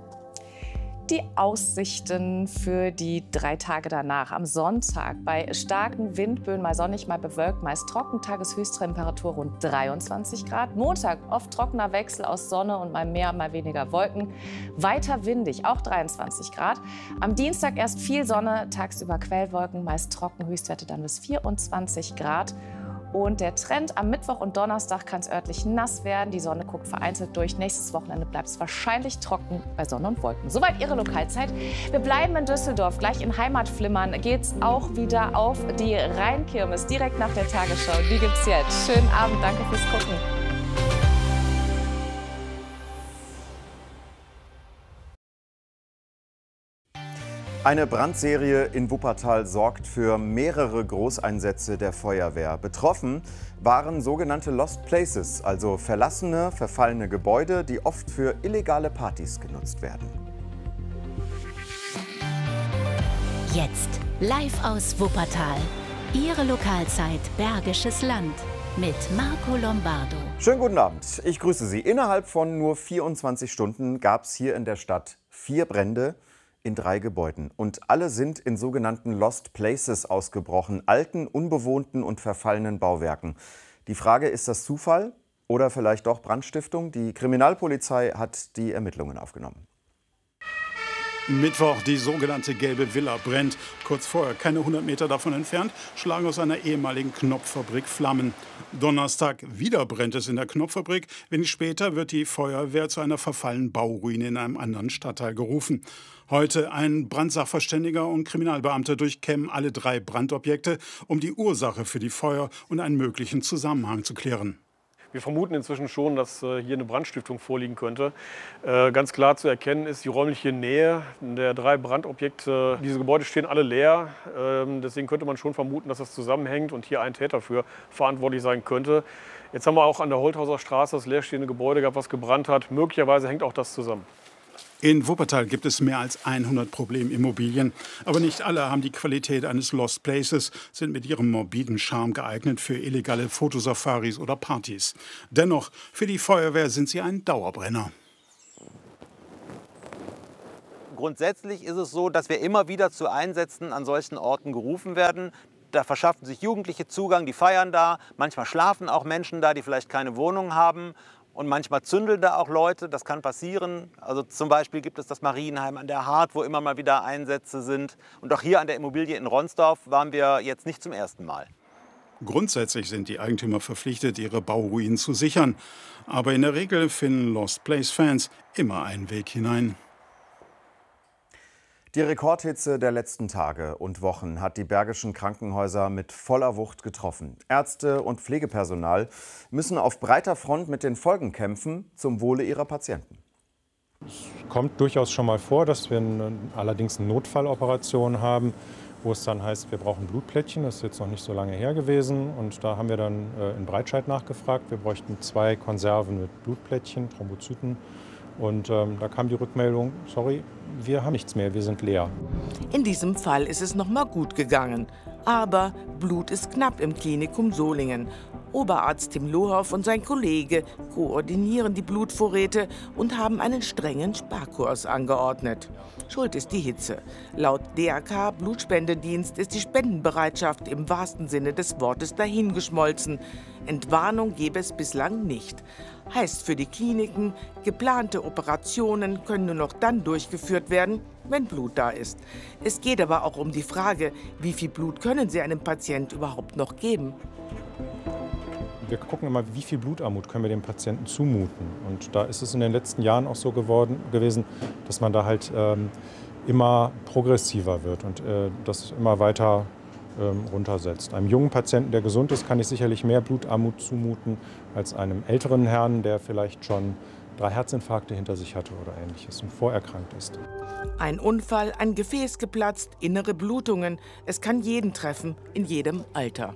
Die Aussichten für die 3 Tage danach. Am Sonntag bei starken Windböen, mal sonnig, mal bewölkt, meist trocken, Tageshöchsttemperatur rund 23 Grad. Montag oft trockener Wechsel aus Sonne und mal mehr, mal weniger Wolken. Weiter windig, auch 23 Grad. Am Dienstag erst viel Sonne, tagsüber Quellwolken, meist trocken, Höchstwerte dann bis 24 Grad. Und der Trend am Mittwoch und Donnerstag kann es örtlich nass werden. Die Sonne guckt vereinzelt durch. Nächstes Wochenende bleibt es wahrscheinlich trocken bei Sonne und Wolken. Soweit Ihre Lokalzeit. Wir bleiben in Düsseldorf. Gleich in Heimatflimmern geht es auch wieder auf die Rheinkirmes. Direkt nach der Tagesschau. Die gibt's jetzt. Schönen Abend. Danke fürs Gucken. Eine Brandserie in Wuppertal sorgt für mehrere Großeinsätze der Feuerwehr. Betroffen waren sogenannte Lost Places, also verlassene, verfallene Gebäude, die oft für illegale Partys genutzt werden. Jetzt live aus Wuppertal. Ihre Lokalzeit Bergisches Land mit Marco Lombardo. Schönen guten Abend, ich grüße Sie. Innerhalb von nur 24 Stunden gab es hier in der Stadt 4 Brände in 3 Gebäuden. Und alle sind in sogenannten Lost Places ausgebrochen, alten, unbewohnten und verfallenen Bauwerken. Die Frage, ist das Zufall oder vielleicht doch Brandstiftung? Die Kriminalpolizei hat die Ermittlungen aufgenommen. Mittwoch, die sogenannte Gelbe Villa brennt. Kurz vorher, keine 100 Meter davon entfernt, schlagen aus einer ehemaligen Knopffabrik Flammen. Donnerstag, wieder brennt es in der Knopffabrik. Wenig später wird die Feuerwehr zu einer verfallenen Bauruine in einem anderen Stadtteil gerufen. Heute ein Brandsachverständiger und Kriminalbeamter durchkämmen alle 3 Brandobjekte, um die Ursache für die Feuer und einen möglichen Zusammenhang zu klären. Wir vermuten inzwischen schon, dass hier eine Brandstiftung vorliegen könnte. Ganz klar zu erkennen ist die räumliche Nähe der 3 Brandobjekte. Diese Gebäude stehen alle leer. Deswegen könnte man schon vermuten, dass das zusammenhängt und hier ein Täter für verantwortlich sein könnte. Jetzt haben wir auch an der Holthauser Straße das leerstehende Gebäude gehabt, was gebrannt hat. Möglicherweise hängt auch das zusammen. In Wuppertal gibt es mehr als 100 Problemimmobilien. Aber nicht alle haben die Qualität eines Lost Places, sind mit ihrem morbiden Charme geeignet für illegale Fotosafaris oder Partys. Dennoch, für die Feuerwehr sind sie ein Dauerbrenner. Grundsätzlich ist es so, dass wir immer wieder zu Einsätzen an solchen Orten gerufen werden. Da verschaffen sich Jugendliche Zugang, die feiern da. Manchmal schlafen auch Menschen da, die vielleicht keine Wohnung haben. Und manchmal zündeln da auch Leute, das kann passieren. Also zum Beispiel gibt es das Marienheim an der Hart, wo immer mal wieder Einsätze sind. Und auch hier an der Immobilie in Ronsdorf waren wir jetzt nicht zum ersten Mal. Grundsätzlich sind die Eigentümer verpflichtet, ihre Bauruinen zu sichern. Aber in der Regel finden Lost Place-Fans immer einen Weg hinein. Die Rekordhitze der letzten Tage und Wochen hat die bergischen Krankenhäuser mit voller Wucht getroffen. Ärzte und Pflegepersonal müssen auf breiter Front mit den Folgen kämpfen, zum Wohle ihrer Patienten. Es kommt durchaus schon mal vor, dass wir allerdings eine Notfalloperation haben, wo es dann heißt, wir brauchen Blutplättchen. Das ist jetzt noch nicht so lange her gewesen. Und da haben wir dann in Breitscheid nachgefragt. Wir bräuchten 2 Konserven mit Blutplättchen, Thrombozyten. Und da kam die Rückmeldung, sorry, wir haben nichts mehr, wir sind leer. In diesem Fall ist es noch mal gut gegangen. Aber Blut ist knapp im Klinikum Solingen. Oberarzt Tim Lohoff und sein Kollege koordinieren die Blutvorräte und haben einen strengen Sparkurs angeordnet. Schuld ist die Hitze. Laut DRK Blutspendedienst ist die Spendenbereitschaft im wahrsten Sinne des Wortes dahingeschmolzen. Entwarnung gäbe es bislang nicht. Heißt für die Kliniken, geplante Operationen können nur noch dann durchgeführt werden, wenn Blut da ist. Es geht aber auch um die Frage, wie viel Blut können Sie einem Patient überhaupt noch geben? Wir gucken immer, wie viel Blutarmut können wir dem Patienten zumuten. Und da ist es in den letzten Jahren auch so gewesen, dass man da halt immer progressiver wird und das immer weiter runtersetzt. Einem jungen Patienten, der gesund ist, kann ich sicherlich mehr Blutarmut zumuten als einem älteren Herrn, der vielleicht schon 3 Herzinfarkte hinter sich hatte oder Ähnliches und vorerkrankt ist. Ein Unfall, ein Gefäß geplatzt, innere Blutungen. Es kann jeden treffen, in jedem Alter.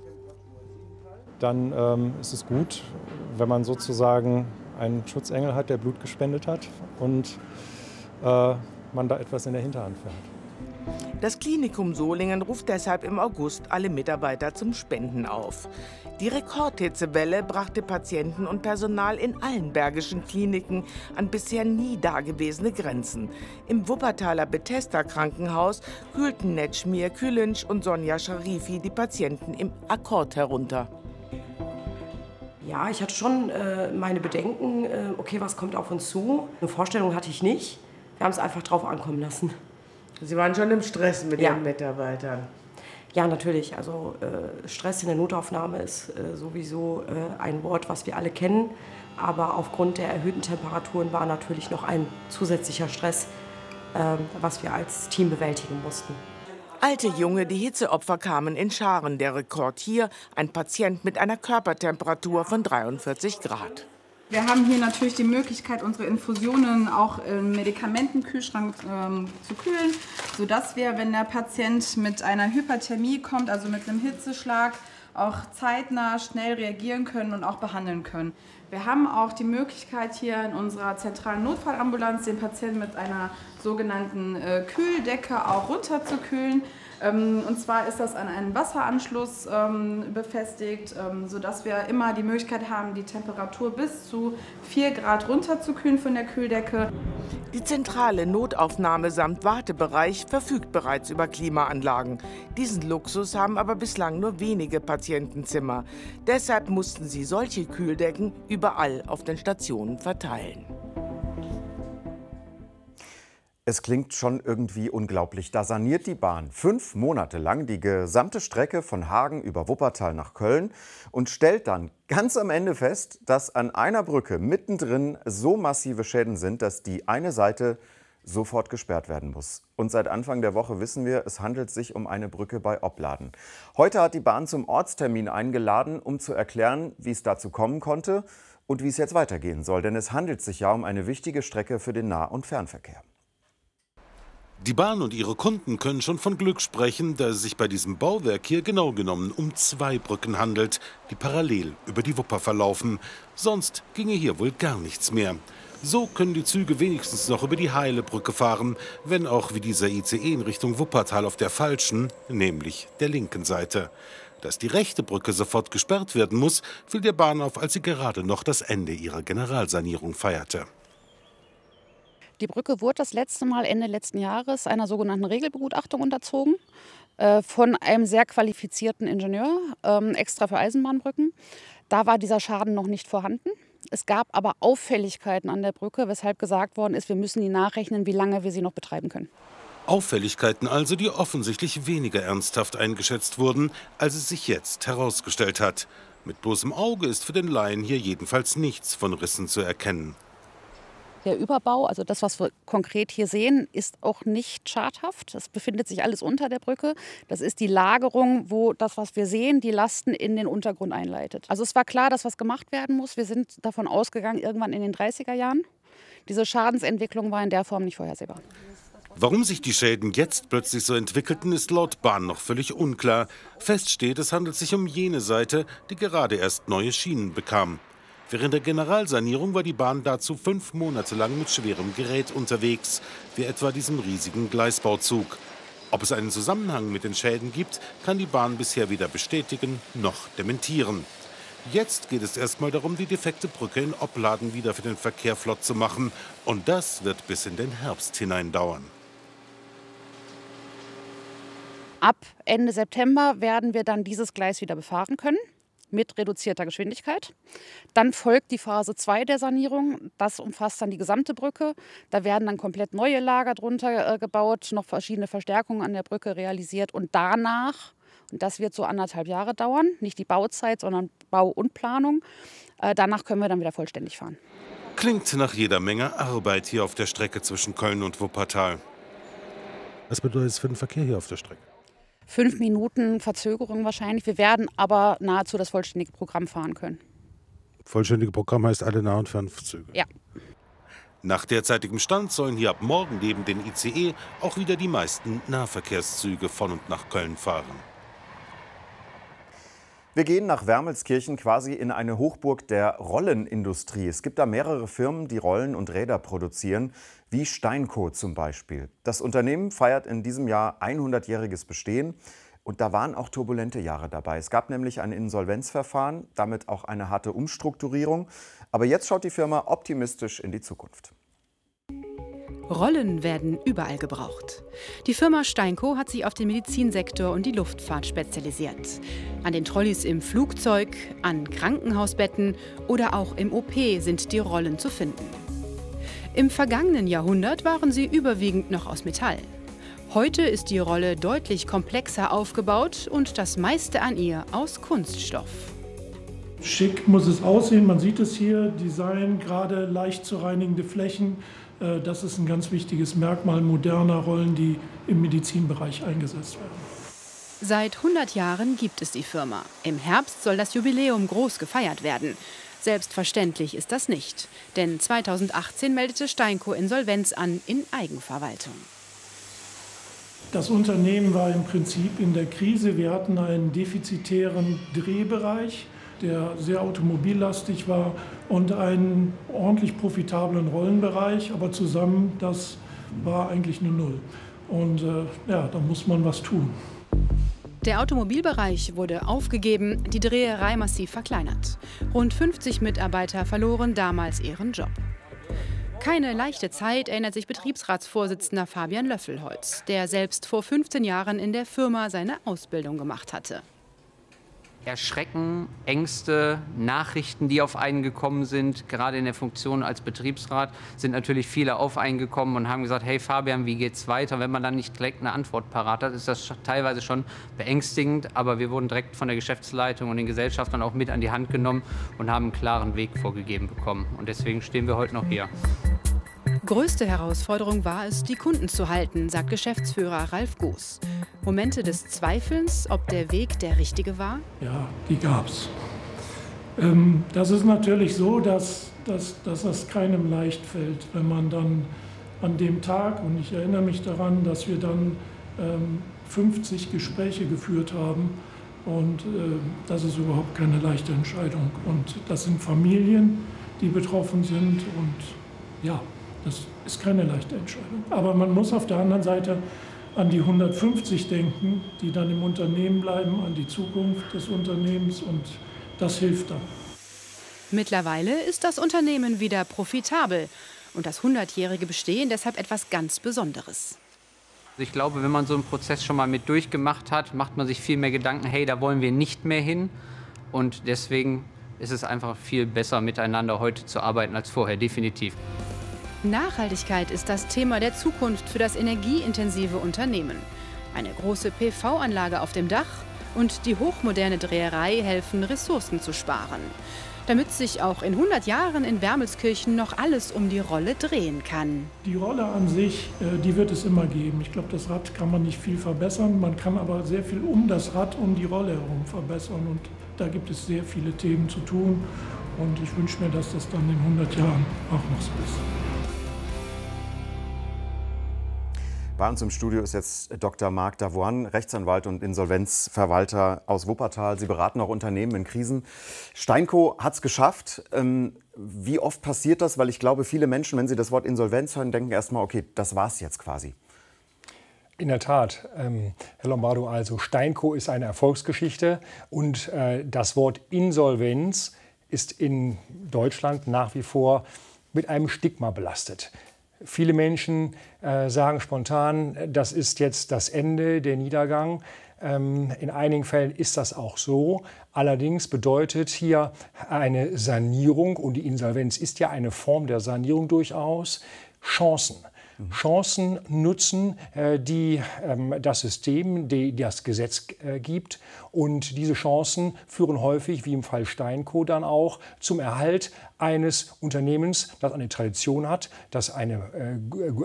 Dann ist es gut, wenn man sozusagen einen Schutzengel hat, der Blut gespendet hat und man da etwas in der Hinterhand hat. Das Klinikum Solingen ruft deshalb im August alle Mitarbeiter zum Spenden auf. Die Rekordhitzewelle brachte Patienten und Personal in allen bergischen Kliniken an bisher nie dagewesene Grenzen. Im Wuppertaler Bethesda-Krankenhaus kühlten Netschmir Külinsch und Sonja Scharifi die Patienten im Akkord herunter. Ja, ich hatte schon meine Bedenken, okay, was kommt auf uns zu? Eine Vorstellung hatte ich nicht. Wir haben es einfach drauf ankommen lassen. Sie waren schon im Stress mit Ihren Mitarbeitern? Ja, natürlich. Also Stress in der Notaufnahme ist sowieso ein Wort, was wir alle kennen. Aber aufgrund der erhöhten Temperaturen war natürlich noch ein zusätzlicher Stress, was wir als Team bewältigen mussten. Alte Junge, die Hitzeopfer kamen in Scharen. Der Rekord hier, ein Patient mit einer Körpertemperatur von 43 Grad. Wir haben hier natürlich die Möglichkeit, unsere Infusionen auch im Medikamentenkühlschrank zu kühlen, sodass wir, wenn der Patient mit einer Hyperthermie kommt, also mit einem Hitzeschlag, auch zeitnah schnell reagieren können und auch behandeln können. Wir haben auch die Möglichkeit, hier in unserer zentralen Notfallambulanz den Patienten mit einer sogenannten Kühldecke auch runterzukühlen. Und zwar ist das an einen Wasseranschluss befestigt, sodass wir immer die Möglichkeit haben, die Temperatur bis zu 4 Grad runterzukühlen von der Kühldecke. Die zentrale Notaufnahme samt Wartebereich verfügt bereits über Klimaanlagen. Diesen Luxus haben aber bislang nur wenige Patientenzimmer. Deshalb mussten sie solche Kühldecken überall auf den Stationen verteilen. Es klingt schon irgendwie unglaublich. Da saniert die Bahn 5 Monate lang die gesamte Strecke von Hagen über Wuppertal nach Köln und stellt dann ganz am Ende fest, dass an einer Brücke mittendrin so massive Schäden sind, dass die eine Seite sofort gesperrt werden muss. Und seit Anfang der Woche wissen wir, es handelt sich um eine Brücke bei Opladen. Heute hat die Bahn zum Ortstermin eingeladen, um zu erklären, wie es dazu kommen konnte und wie es jetzt weitergehen soll. Denn es handelt sich ja um eine wichtige Strecke für den Nah- und Fernverkehr. Die Bahn und ihre Kunden können schon von Glück sprechen, da es sich bei diesem Bauwerk hier genau genommen um 2 Brücken handelt, die parallel über die Wupper verlaufen. Sonst ginge hier wohl gar nichts mehr. So können die Züge wenigstens noch über die Heile Brücke fahren, wenn auch wie dieser ICE in Richtung Wuppertal auf der falschen, nämlich der linken Seite. Dass die rechte Brücke sofort gesperrt werden muss, fiel der Bahn auf, als sie gerade noch das Ende ihrer Generalsanierung feierte. Die Brücke wurde das letzte Mal Ende letzten Jahres einer sogenannten Regelbegutachtung unterzogen von einem sehr qualifizierten Ingenieur, extra für Eisenbahnbrücken. Da war dieser Schaden noch nicht vorhanden. Es gab aber Auffälligkeiten an der Brücke, weshalb gesagt worden ist, wir müssen die nachrechnen, wie lange wir sie noch betreiben können. Auffälligkeiten also, die offensichtlich weniger ernsthaft eingeschätzt wurden, als es sich jetzt herausgestellt hat. Mit bloßem Auge ist für den Laien hier jedenfalls nichts von Rissen zu erkennen. Der Überbau, also das, was wir konkret hier sehen, ist auch nicht schadhaft. Es befindet sich alles unter der Brücke. Das ist die Lagerung, wo das, was wir sehen, die Lasten in den Untergrund einleitet. Also es war klar, dass was gemacht werden muss. Wir sind davon ausgegangen, irgendwann in den 30er Jahren. Diese Schadensentwicklung war in der Form nicht vorhersehbar. Warum sich die Schäden jetzt plötzlich so entwickelten, ist laut Bahn noch völlig unklar. Fest steht, es handelt sich um jene Seite, die gerade erst neue Schienen bekam. Während der Generalsanierung war die Bahn dazu 5 Monate lang mit schwerem Gerät unterwegs, wie etwa diesem riesigen Gleisbauzug. Ob es einen Zusammenhang mit den Schäden gibt, kann die Bahn bisher weder bestätigen noch dementieren. Jetzt geht es erstmal darum, die defekte Brücke in Opladen wieder für den Verkehr flott zu machen. Und das wird bis in den Herbst hinein dauern. Ab Ende September werden wir dann dieses Gleis wieder befahren können, mit reduzierter Geschwindigkeit. Dann folgt die Phase 2 der Sanierung. Das umfasst dann die gesamte Brücke. Da werden dann komplett neue Lager drunter gebaut, noch verschiedene Verstärkungen an der Brücke realisiert. Und danach, und das wird so 1,5 Jahre dauern, nicht die Bauzeit, sondern Bau und Planung, danach können wir dann wieder vollständig fahren. Klingt nach jeder Menge Arbeit hier auf der Strecke zwischen Köln und Wuppertal. Was bedeutet es für den Verkehr hier auf der Strecke? 5 Minuten Verzögerung wahrscheinlich. Wir werden aber nahezu das vollständige Programm fahren können. Vollständige Programm heißt alle Nah- und Fernzüge? Ja. Nach derzeitigem Stand sollen hier ab morgen neben den ICE auch wieder die meisten Nahverkehrszüge von und nach Köln fahren. Wir gehen nach Wermelskirchen quasi in eine Hochburg der Rollenindustrie. Es gibt da mehrere Firmen, die Rollen und Räder produzieren, wie Steinco zum Beispiel. Das Unternehmen feiert in diesem Jahr 100-jähriges Bestehen. Und da waren auch turbulente Jahre dabei. Es gab nämlich ein Insolvenzverfahren, damit auch eine harte Umstrukturierung. Aber jetzt schaut die Firma optimistisch in die Zukunft. Rollen werden überall gebraucht. Die Firma Steinco hat sich auf den Medizinsektor und die Luftfahrt spezialisiert. An den Trolleys im Flugzeug, an Krankenhausbetten oder auch im OP sind die Rollen zu finden. Im vergangenen Jahrhundert waren sie überwiegend noch aus Metall. Heute ist die Rolle deutlich komplexer aufgebaut und das meiste an ihr aus Kunststoff. Schick muss es aussehen, man sieht es hier, Design, gerade leicht zu reinigende Flächen. Das ist ein ganz wichtiges Merkmal moderner Rollen, die im Medizinbereich eingesetzt werden. Seit 100 Jahren gibt es die Firma. Im Herbst soll das Jubiläum groß gefeiert werden. Selbstverständlich ist das nicht, denn 2018 meldete Steinco Insolvenz an in Eigenverwaltung. Das Unternehmen war im Prinzip in der Krise. Wir hatten einen defizitären Drehbereich, der sehr automobillastig war, und einen ordentlich profitablen Rollenbereich. Aber zusammen, das war eigentlich eine Null. Und ja, da muss man was tun. Der Automobilbereich wurde aufgegeben, die Dreherei massiv verkleinert. Rund 50 Mitarbeiter verloren damals ihren Job. Keine leichte Zeit, erinnert sich Betriebsratsvorsitzender Fabian Löffelholz, der selbst vor 15 Jahren in der Firma seine Ausbildung gemacht hatte. Erschrecken, Ängste, Nachrichten, die auf einen gekommen sind, gerade in der Funktion als Betriebsrat, sind natürlich viele auf einen gekommen und haben gesagt, hey Fabian, wie geht's weiter? Wenn man dann nicht direkt eine Antwort parat hat, ist das teilweise schon beängstigend, aber wir wurden direkt von der Geschäftsleitung und den Gesellschaftern auch mit an die Hand genommen und haben einen klaren Weg vorgegeben bekommen. Und deswegen stehen wir heute noch hier. Größte Herausforderung war es, die Kunden zu halten, sagt Geschäftsführer Ralf Goos. Momente des Zweifelns, ob der Weg der richtige war? Ja, die gab's. Das ist natürlich so, dass das keinem leicht fällt, wenn man dann an dem Tag, und ich erinnere mich daran, dass wir dann 50 Gespräche geführt haben, und das ist überhaupt keine leichte Entscheidung. Und das sind Familien, die betroffen sind, und Ja, das ist keine leichte Entscheidung. Aber man muss auf der anderen Seite an die 150 denken, die dann im Unternehmen bleiben, an die Zukunft des Unternehmens, und das hilft dann. Mittlerweile ist das Unternehmen wieder profitabel und das 100-jährige Bestehen deshalb etwas ganz Besonderes. Ich glaube, wenn man so einen Prozess schon mal mit durchgemacht hat, macht man sich viel mehr Gedanken, hey, da wollen wir nicht mehr hin. Und deswegen ist es einfach viel besser, miteinander heute zu arbeiten als vorher, definitiv. Nachhaltigkeit ist das Thema der Zukunft für das energieintensive Unternehmen. Eine große PV-Anlage auf dem Dach und die hochmoderne Dreherei helfen, Ressourcen zu sparen. Damit sich auch in 100 Jahren in Wermelskirchen noch alles um die Rolle drehen kann. Die Rolle an sich, die wird es immer geben. Ich glaube, das Rad kann man nicht viel verbessern. Man kann aber sehr viel um das Rad, um die Rolle herum verbessern. Und da gibt es sehr viele Themen zu tun. Und ich wünsche mir, dass das dann in 100 Jahren auch noch so ist. Bei uns im Studio ist jetzt Dr. Marc Davoine, Rechtsanwalt und Insolvenzverwalter aus Wuppertal. Sie beraten auch Unternehmen in Krisen. Steinco hat es geschafft. Wie oft passiert das? Weil ich glaube, viele Menschen, wenn sie das Wort Insolvenz hören, denken erst mal, okay, das war's jetzt quasi. In der Tat, Herr Lombardo, also Steinco ist eine Erfolgsgeschichte und das Wort Insolvenz ist in Deutschland nach wie vor mit einem Stigma belastet. Viele Menschen sagen spontan, das ist jetzt das Ende, der Niedergang. In einigen Fällen ist das auch so. Allerdings bedeutet hier eine Sanierung, und die Insolvenz ist ja eine Form der Sanierung durchaus, Chancen. Chancen nutzen, die das System, die das Gesetz gibt. Und diese Chancen führen häufig, wie im Fall Steinco, dann auch zum Erhalt eines Unternehmens, das eine Tradition hat, das eine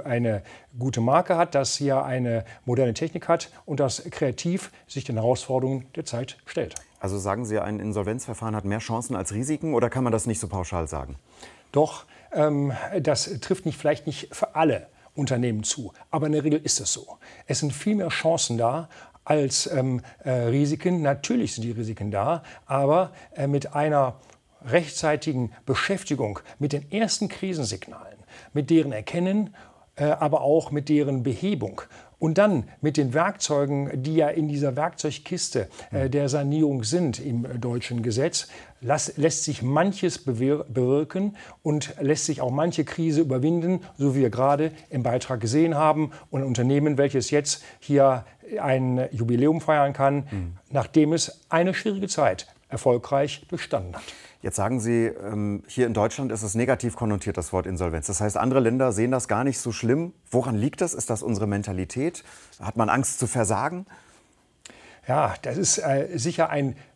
gute Marke hat, das hier eine moderne Technik hat und das kreativ sich den Herausforderungen der Zeit stellt. Also sagen Sie, ein Insolvenzverfahren hat mehr Chancen als Risiken, oder kann man das nicht so pauschal sagen? Doch, das trifft vielleicht nicht für alle Unternehmen zu. Aber in der Regel ist es so. Es sind viel mehr Chancen da als Risiken. Natürlich sind die Risiken da, aber mit einer rechtzeitigen Beschäftigung mit den ersten Krisensignalen, mit deren Erkennen, aber auch mit deren Behebung und dann mit den Werkzeugen, die ja in dieser Werkzeugkiste der Sanierung sind im deutschen Gesetz, lässt sich manches bewirken und lässt sich auch manche Krise überwinden, so wie wir gerade im Beitrag gesehen haben. Und ein Unternehmen, welches jetzt hier ein Jubiläum feiern kann, nachdem es eine schwierige Zeit erfolgreich durchstanden hat. Jetzt sagen Sie, hier in Deutschland ist es negativ konnotiert, das Wort Insolvenz. Das heißt, andere Länder sehen das gar nicht so schlimm. Woran liegt das? Ist das unsere Mentalität? Hat man Angst zu versagen? Ja, das ist sicher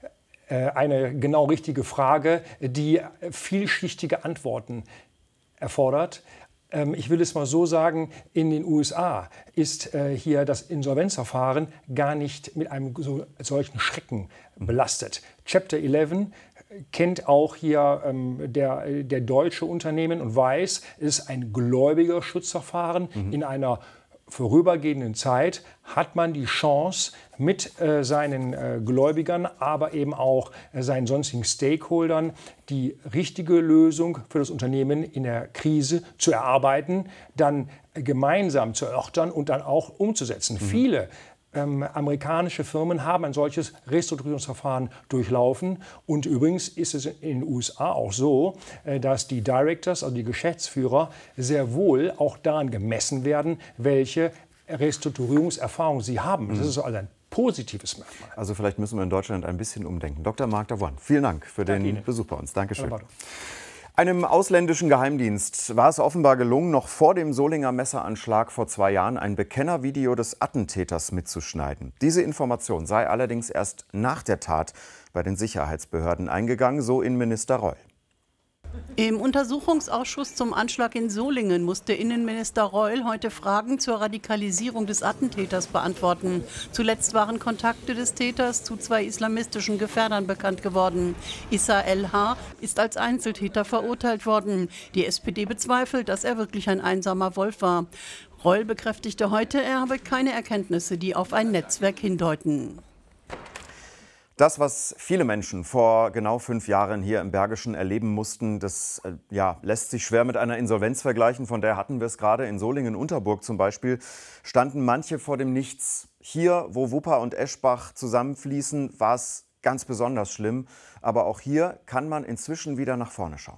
eine genau richtige Frage, die vielschichtige Antworten erfordert. Ich will es mal so sagen, in den USA ist hier das Insolvenzverfahren gar nicht mit einem solchen Schrecken belastet. Chapter 11 kennt auch hier der deutsche Unternehmen und weiß, es ist ein Gläubigerschutzverfahren. In einer vorübergehenden Zeit hat man die Chance, mit seinen Gläubigern, aber eben auch seinen sonstigen Stakeholdern die richtige Lösung für das Unternehmen in der Krise zu erarbeiten, dann gemeinsam zu erörtern und dann auch umzusetzen. Viele amerikanische Firmen haben ein solches Restrukturierungsverfahren durchlaufen. Und übrigens ist es in den USA auch so, dass die Directors, also die Geschäftsführer, sehr wohl auch daran gemessen werden, welche Restrukturierungserfahrung sie haben. Das ist also ein positives Merkmal. Also vielleicht müssen wir in Deutschland ein bisschen umdenken. Dr. Marc Davoine, vielen Dank für den Besuch bei uns. Dankeschön. Einem ausländischen Geheimdienst war es offenbar gelungen, noch vor dem Solinger Messeranschlag vor 2 Jahren ein Bekennervideo des Attentäters mitzuschneiden. Diese Information sei allerdings erst nach der Tat bei den Sicherheitsbehörden eingegangen, so Innenminister Reul. Im Untersuchungsausschuss zum Anschlag in Solingen musste Innenminister Reul heute Fragen zur Radikalisierung des Attentäters beantworten. Zuletzt waren Kontakte des Täters zu 2 islamistischen Gefährdern bekannt geworden. Issa El-H. ist als Einzeltäter verurteilt worden. Die SPD bezweifelt, dass er wirklich ein einsamer Wolf war. Reul bekräftigte heute, er habe keine Erkenntnisse, die auf ein Netzwerk hindeuten. Das, was viele Menschen vor genau 5 Jahren hier im Bergischen erleben mussten, das lässt sich schwer mit einer Insolvenz vergleichen. Von der hatten wir es gerade. In Solingen-Unterburg zum Beispiel standen manche vor dem Nichts. Hier, wo Wupper und Eschbach zusammenfließen, war es ganz besonders schlimm. Aber auch hier kann man inzwischen wieder nach vorne schauen.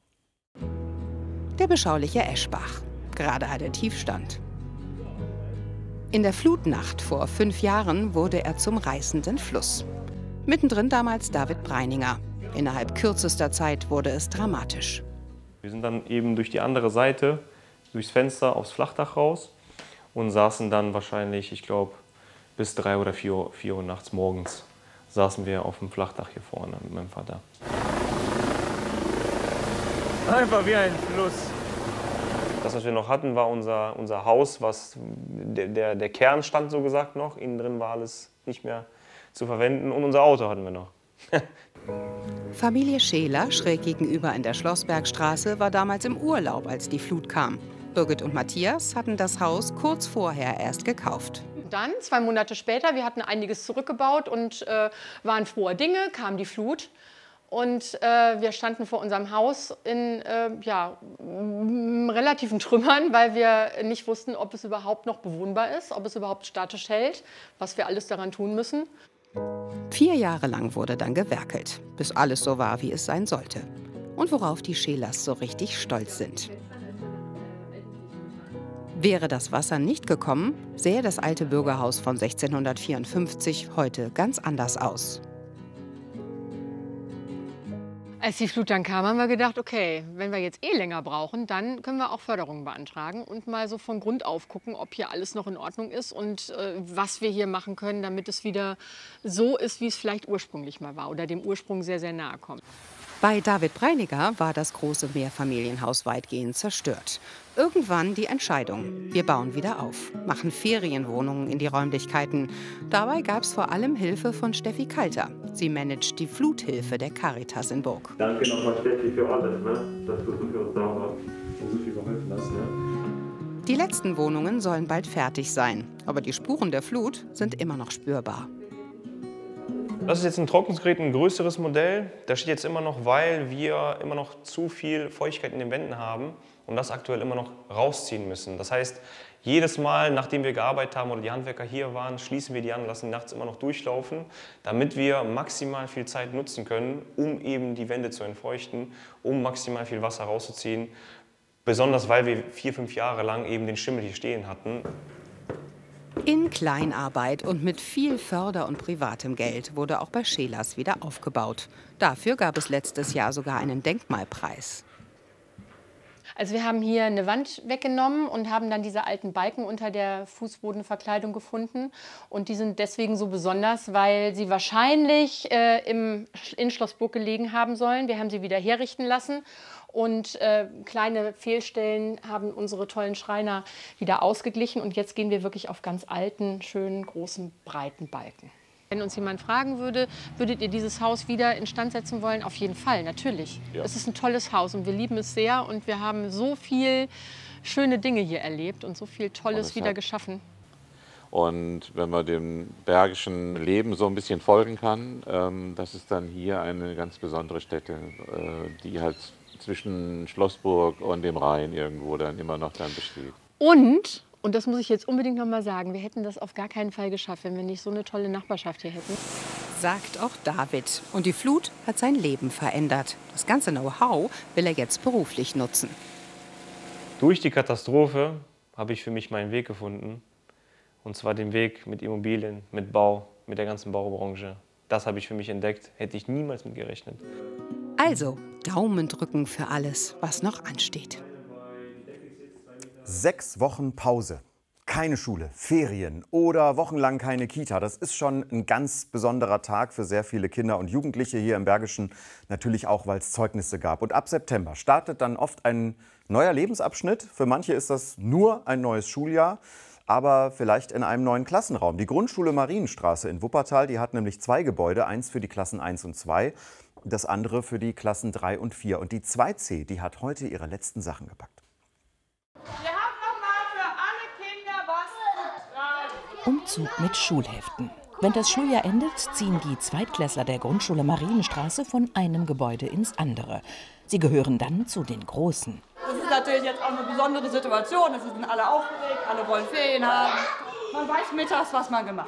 Der beschauliche Eschbach. Gerade hat er Tiefstand. In der Flutnacht vor 5 Jahren wurde er zum reißenden Fluss. Mittendrin damals David Breininger. Innerhalb kürzester Zeit wurde es dramatisch. Wir sind dann eben durch die andere Seite, durchs Fenster aufs Flachdach raus und saßen dann wahrscheinlich, ich glaube, bis 3 oder 4 Uhr nachts morgens saßen wir auf dem Flachdach hier vorne mit meinem Vater. Einfach wie ein Fluss. Das, was wir noch hatten, war unser Haus, der Kern stand so gesagt noch. Innen drin war alles nicht mehr zu verwenden und unser Auto hatten wir noch. Familie Scheler, schräg gegenüber in der Schlossbergstraße, war damals im Urlaub, als die Flut kam. Birgit und Matthias hatten das Haus kurz vorher erst gekauft. Dann, 2 Monate später, wir hatten einiges zurückgebaut und waren froher Dinge, kam die Flut. Und wir standen vor unserem Haus in relativen Trümmern, weil wir nicht wussten, ob es überhaupt noch bewohnbar ist, ob es überhaupt statisch hält, was wir alles daran tun müssen. 4 Jahre lang wurde dann gewerkelt, bis alles so war, wie es sein sollte. Und worauf die Schelers so richtig stolz sind. Wäre das Wasser nicht gekommen, sähe das alte Bürgerhaus von 1654 heute ganz anders aus. Als die Flut dann kam, haben wir gedacht, okay, wenn wir jetzt länger brauchen, dann können wir auch Förderungen beantragen und mal so von Grund auf gucken, ob hier alles noch in Ordnung ist und was wir hier machen können, damit es wieder so ist, wie es vielleicht ursprünglich mal war oder dem Ursprung sehr, sehr nahe kommt. Bei David Breininger war das große Mehrfamilienhaus weitgehend zerstört. Irgendwann die Entscheidung, wir bauen wieder auf, machen Ferienwohnungen in die Räumlichkeiten. Dabei gab es vor allem Hilfe von Steffi Kalter. Sie managt die Fluthilfe der Caritas in Burg. Danke nochmal, Steffi, für alles, dass du für uns da warst und so viel geholfen hast. Die letzten Wohnungen sollen bald fertig sein, aber die Spuren der Flut sind immer noch spürbar. Das ist jetzt ein Trocknungsgerät, ein größeres Modell. Das steht jetzt immer noch, weil wir immer noch zu viel Feuchtigkeit in den Wänden haben und das aktuell immer noch rausziehen müssen. Das heißt, jedes Mal, nachdem wir gearbeitet haben oder die Handwerker hier waren, schließen wir die an, lassen nachts immer noch durchlaufen, damit wir maximal viel Zeit nutzen können, um eben die Wände zu entfeuchten, um maximal viel Wasser rauszuziehen. Besonders, weil wir 4, 5 Jahre lang eben den Schimmel hier stehen hatten. In Kleinarbeit und mit viel Förder- und privatem Geld wurde auch bei Schelers wieder aufgebaut. Dafür gab es letztes Jahr sogar einen Denkmalpreis. Also wir haben hier eine Wand weggenommen und haben dann diese alten Balken unter der Fußbodenverkleidung gefunden. Und die sind deswegen so besonders, weil sie wahrscheinlich in Schloss Burg gelegen haben sollen. Wir haben sie wieder herrichten lassen. Und kleine Fehlstellen haben unsere tollen Schreiner wieder ausgeglichen. Und jetzt gehen wir wirklich auf ganz alten, schönen, großen, breiten Balken. Wenn uns jemand fragen würde, würdet ihr dieses Haus wieder instand setzen wollen? Auf jeden Fall, natürlich. Ja. Es ist ein tolles Haus und wir lieben es sehr. Und wir haben so viel schöne Dinge hier erlebt und so viel Tolles wieder geschaffen. Und wenn man dem bergischen Leben so ein bisschen folgen kann, das ist dann hier eine ganz besondere Stätte, die halt zwischen Schlossburg und dem Rhein irgendwo dann immer noch dann besteht. Und das muss ich jetzt unbedingt noch mal sagen, wir hätten das auf gar keinen Fall geschafft, wenn wir nicht so eine tolle Nachbarschaft hier hätten. Sagt auch David. Und die Flut hat sein Leben verändert. Das ganze Know-how will er jetzt beruflich nutzen. Durch die Katastrophe habe ich für mich meinen Weg gefunden. Und zwar den Weg mit Immobilien, mit Bau, mit der ganzen Baubranche. Das habe ich für mich entdeckt, hätte ich niemals mit gerechnet. Also, Daumen drücken für alles, was noch ansteht. 6 Wochen Pause, keine Schule, Ferien oder wochenlang keine Kita. Das ist schon ein ganz besonderer Tag für sehr viele Kinder und Jugendliche hier im Bergischen. Natürlich auch, weil es Zeugnisse gab. Und ab September startet dann oft ein neuer Lebensabschnitt. Für manche ist das nur ein neues Schuljahr, aber vielleicht in einem neuen Klassenraum. Die Grundschule Marienstraße in Wuppertal, die hat nämlich 2 Gebäude. Eins für die Klassen 1 und 2, das andere für die Klassen 3 und 4. Und die 2C, die hat heute ihre letzten Sachen gepackt. Wir haben noch mal für alle Kinder was zu tragen. Umzug mit Schulheften. Wenn das Schuljahr endet, ziehen die Zweitklässler der Grundschule Marienstraße von einem Gebäude ins andere. Sie gehören dann zu den Großen. Das ist natürlich jetzt auch eine besondere Situation. Es sind alle aufgeregt, alle wollen Ferien haben. Man weiß mittags, was man gemacht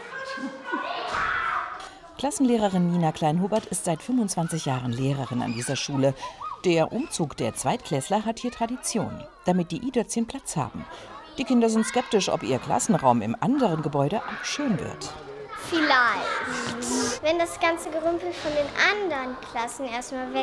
hat. Klassenlehrerin Nina Kleinhubert ist seit 25 Jahren Lehrerin an dieser Schule. Der Umzug der Zweitklässler hat hier Tradition, damit die i-Dötzchen Platz haben. Die Kinder sind skeptisch, ob ihr Klassenraum im anderen Gebäude auch schön wird. Vielleicht. Wenn das ganze Gerümpel von den anderen Klassen erstmal weg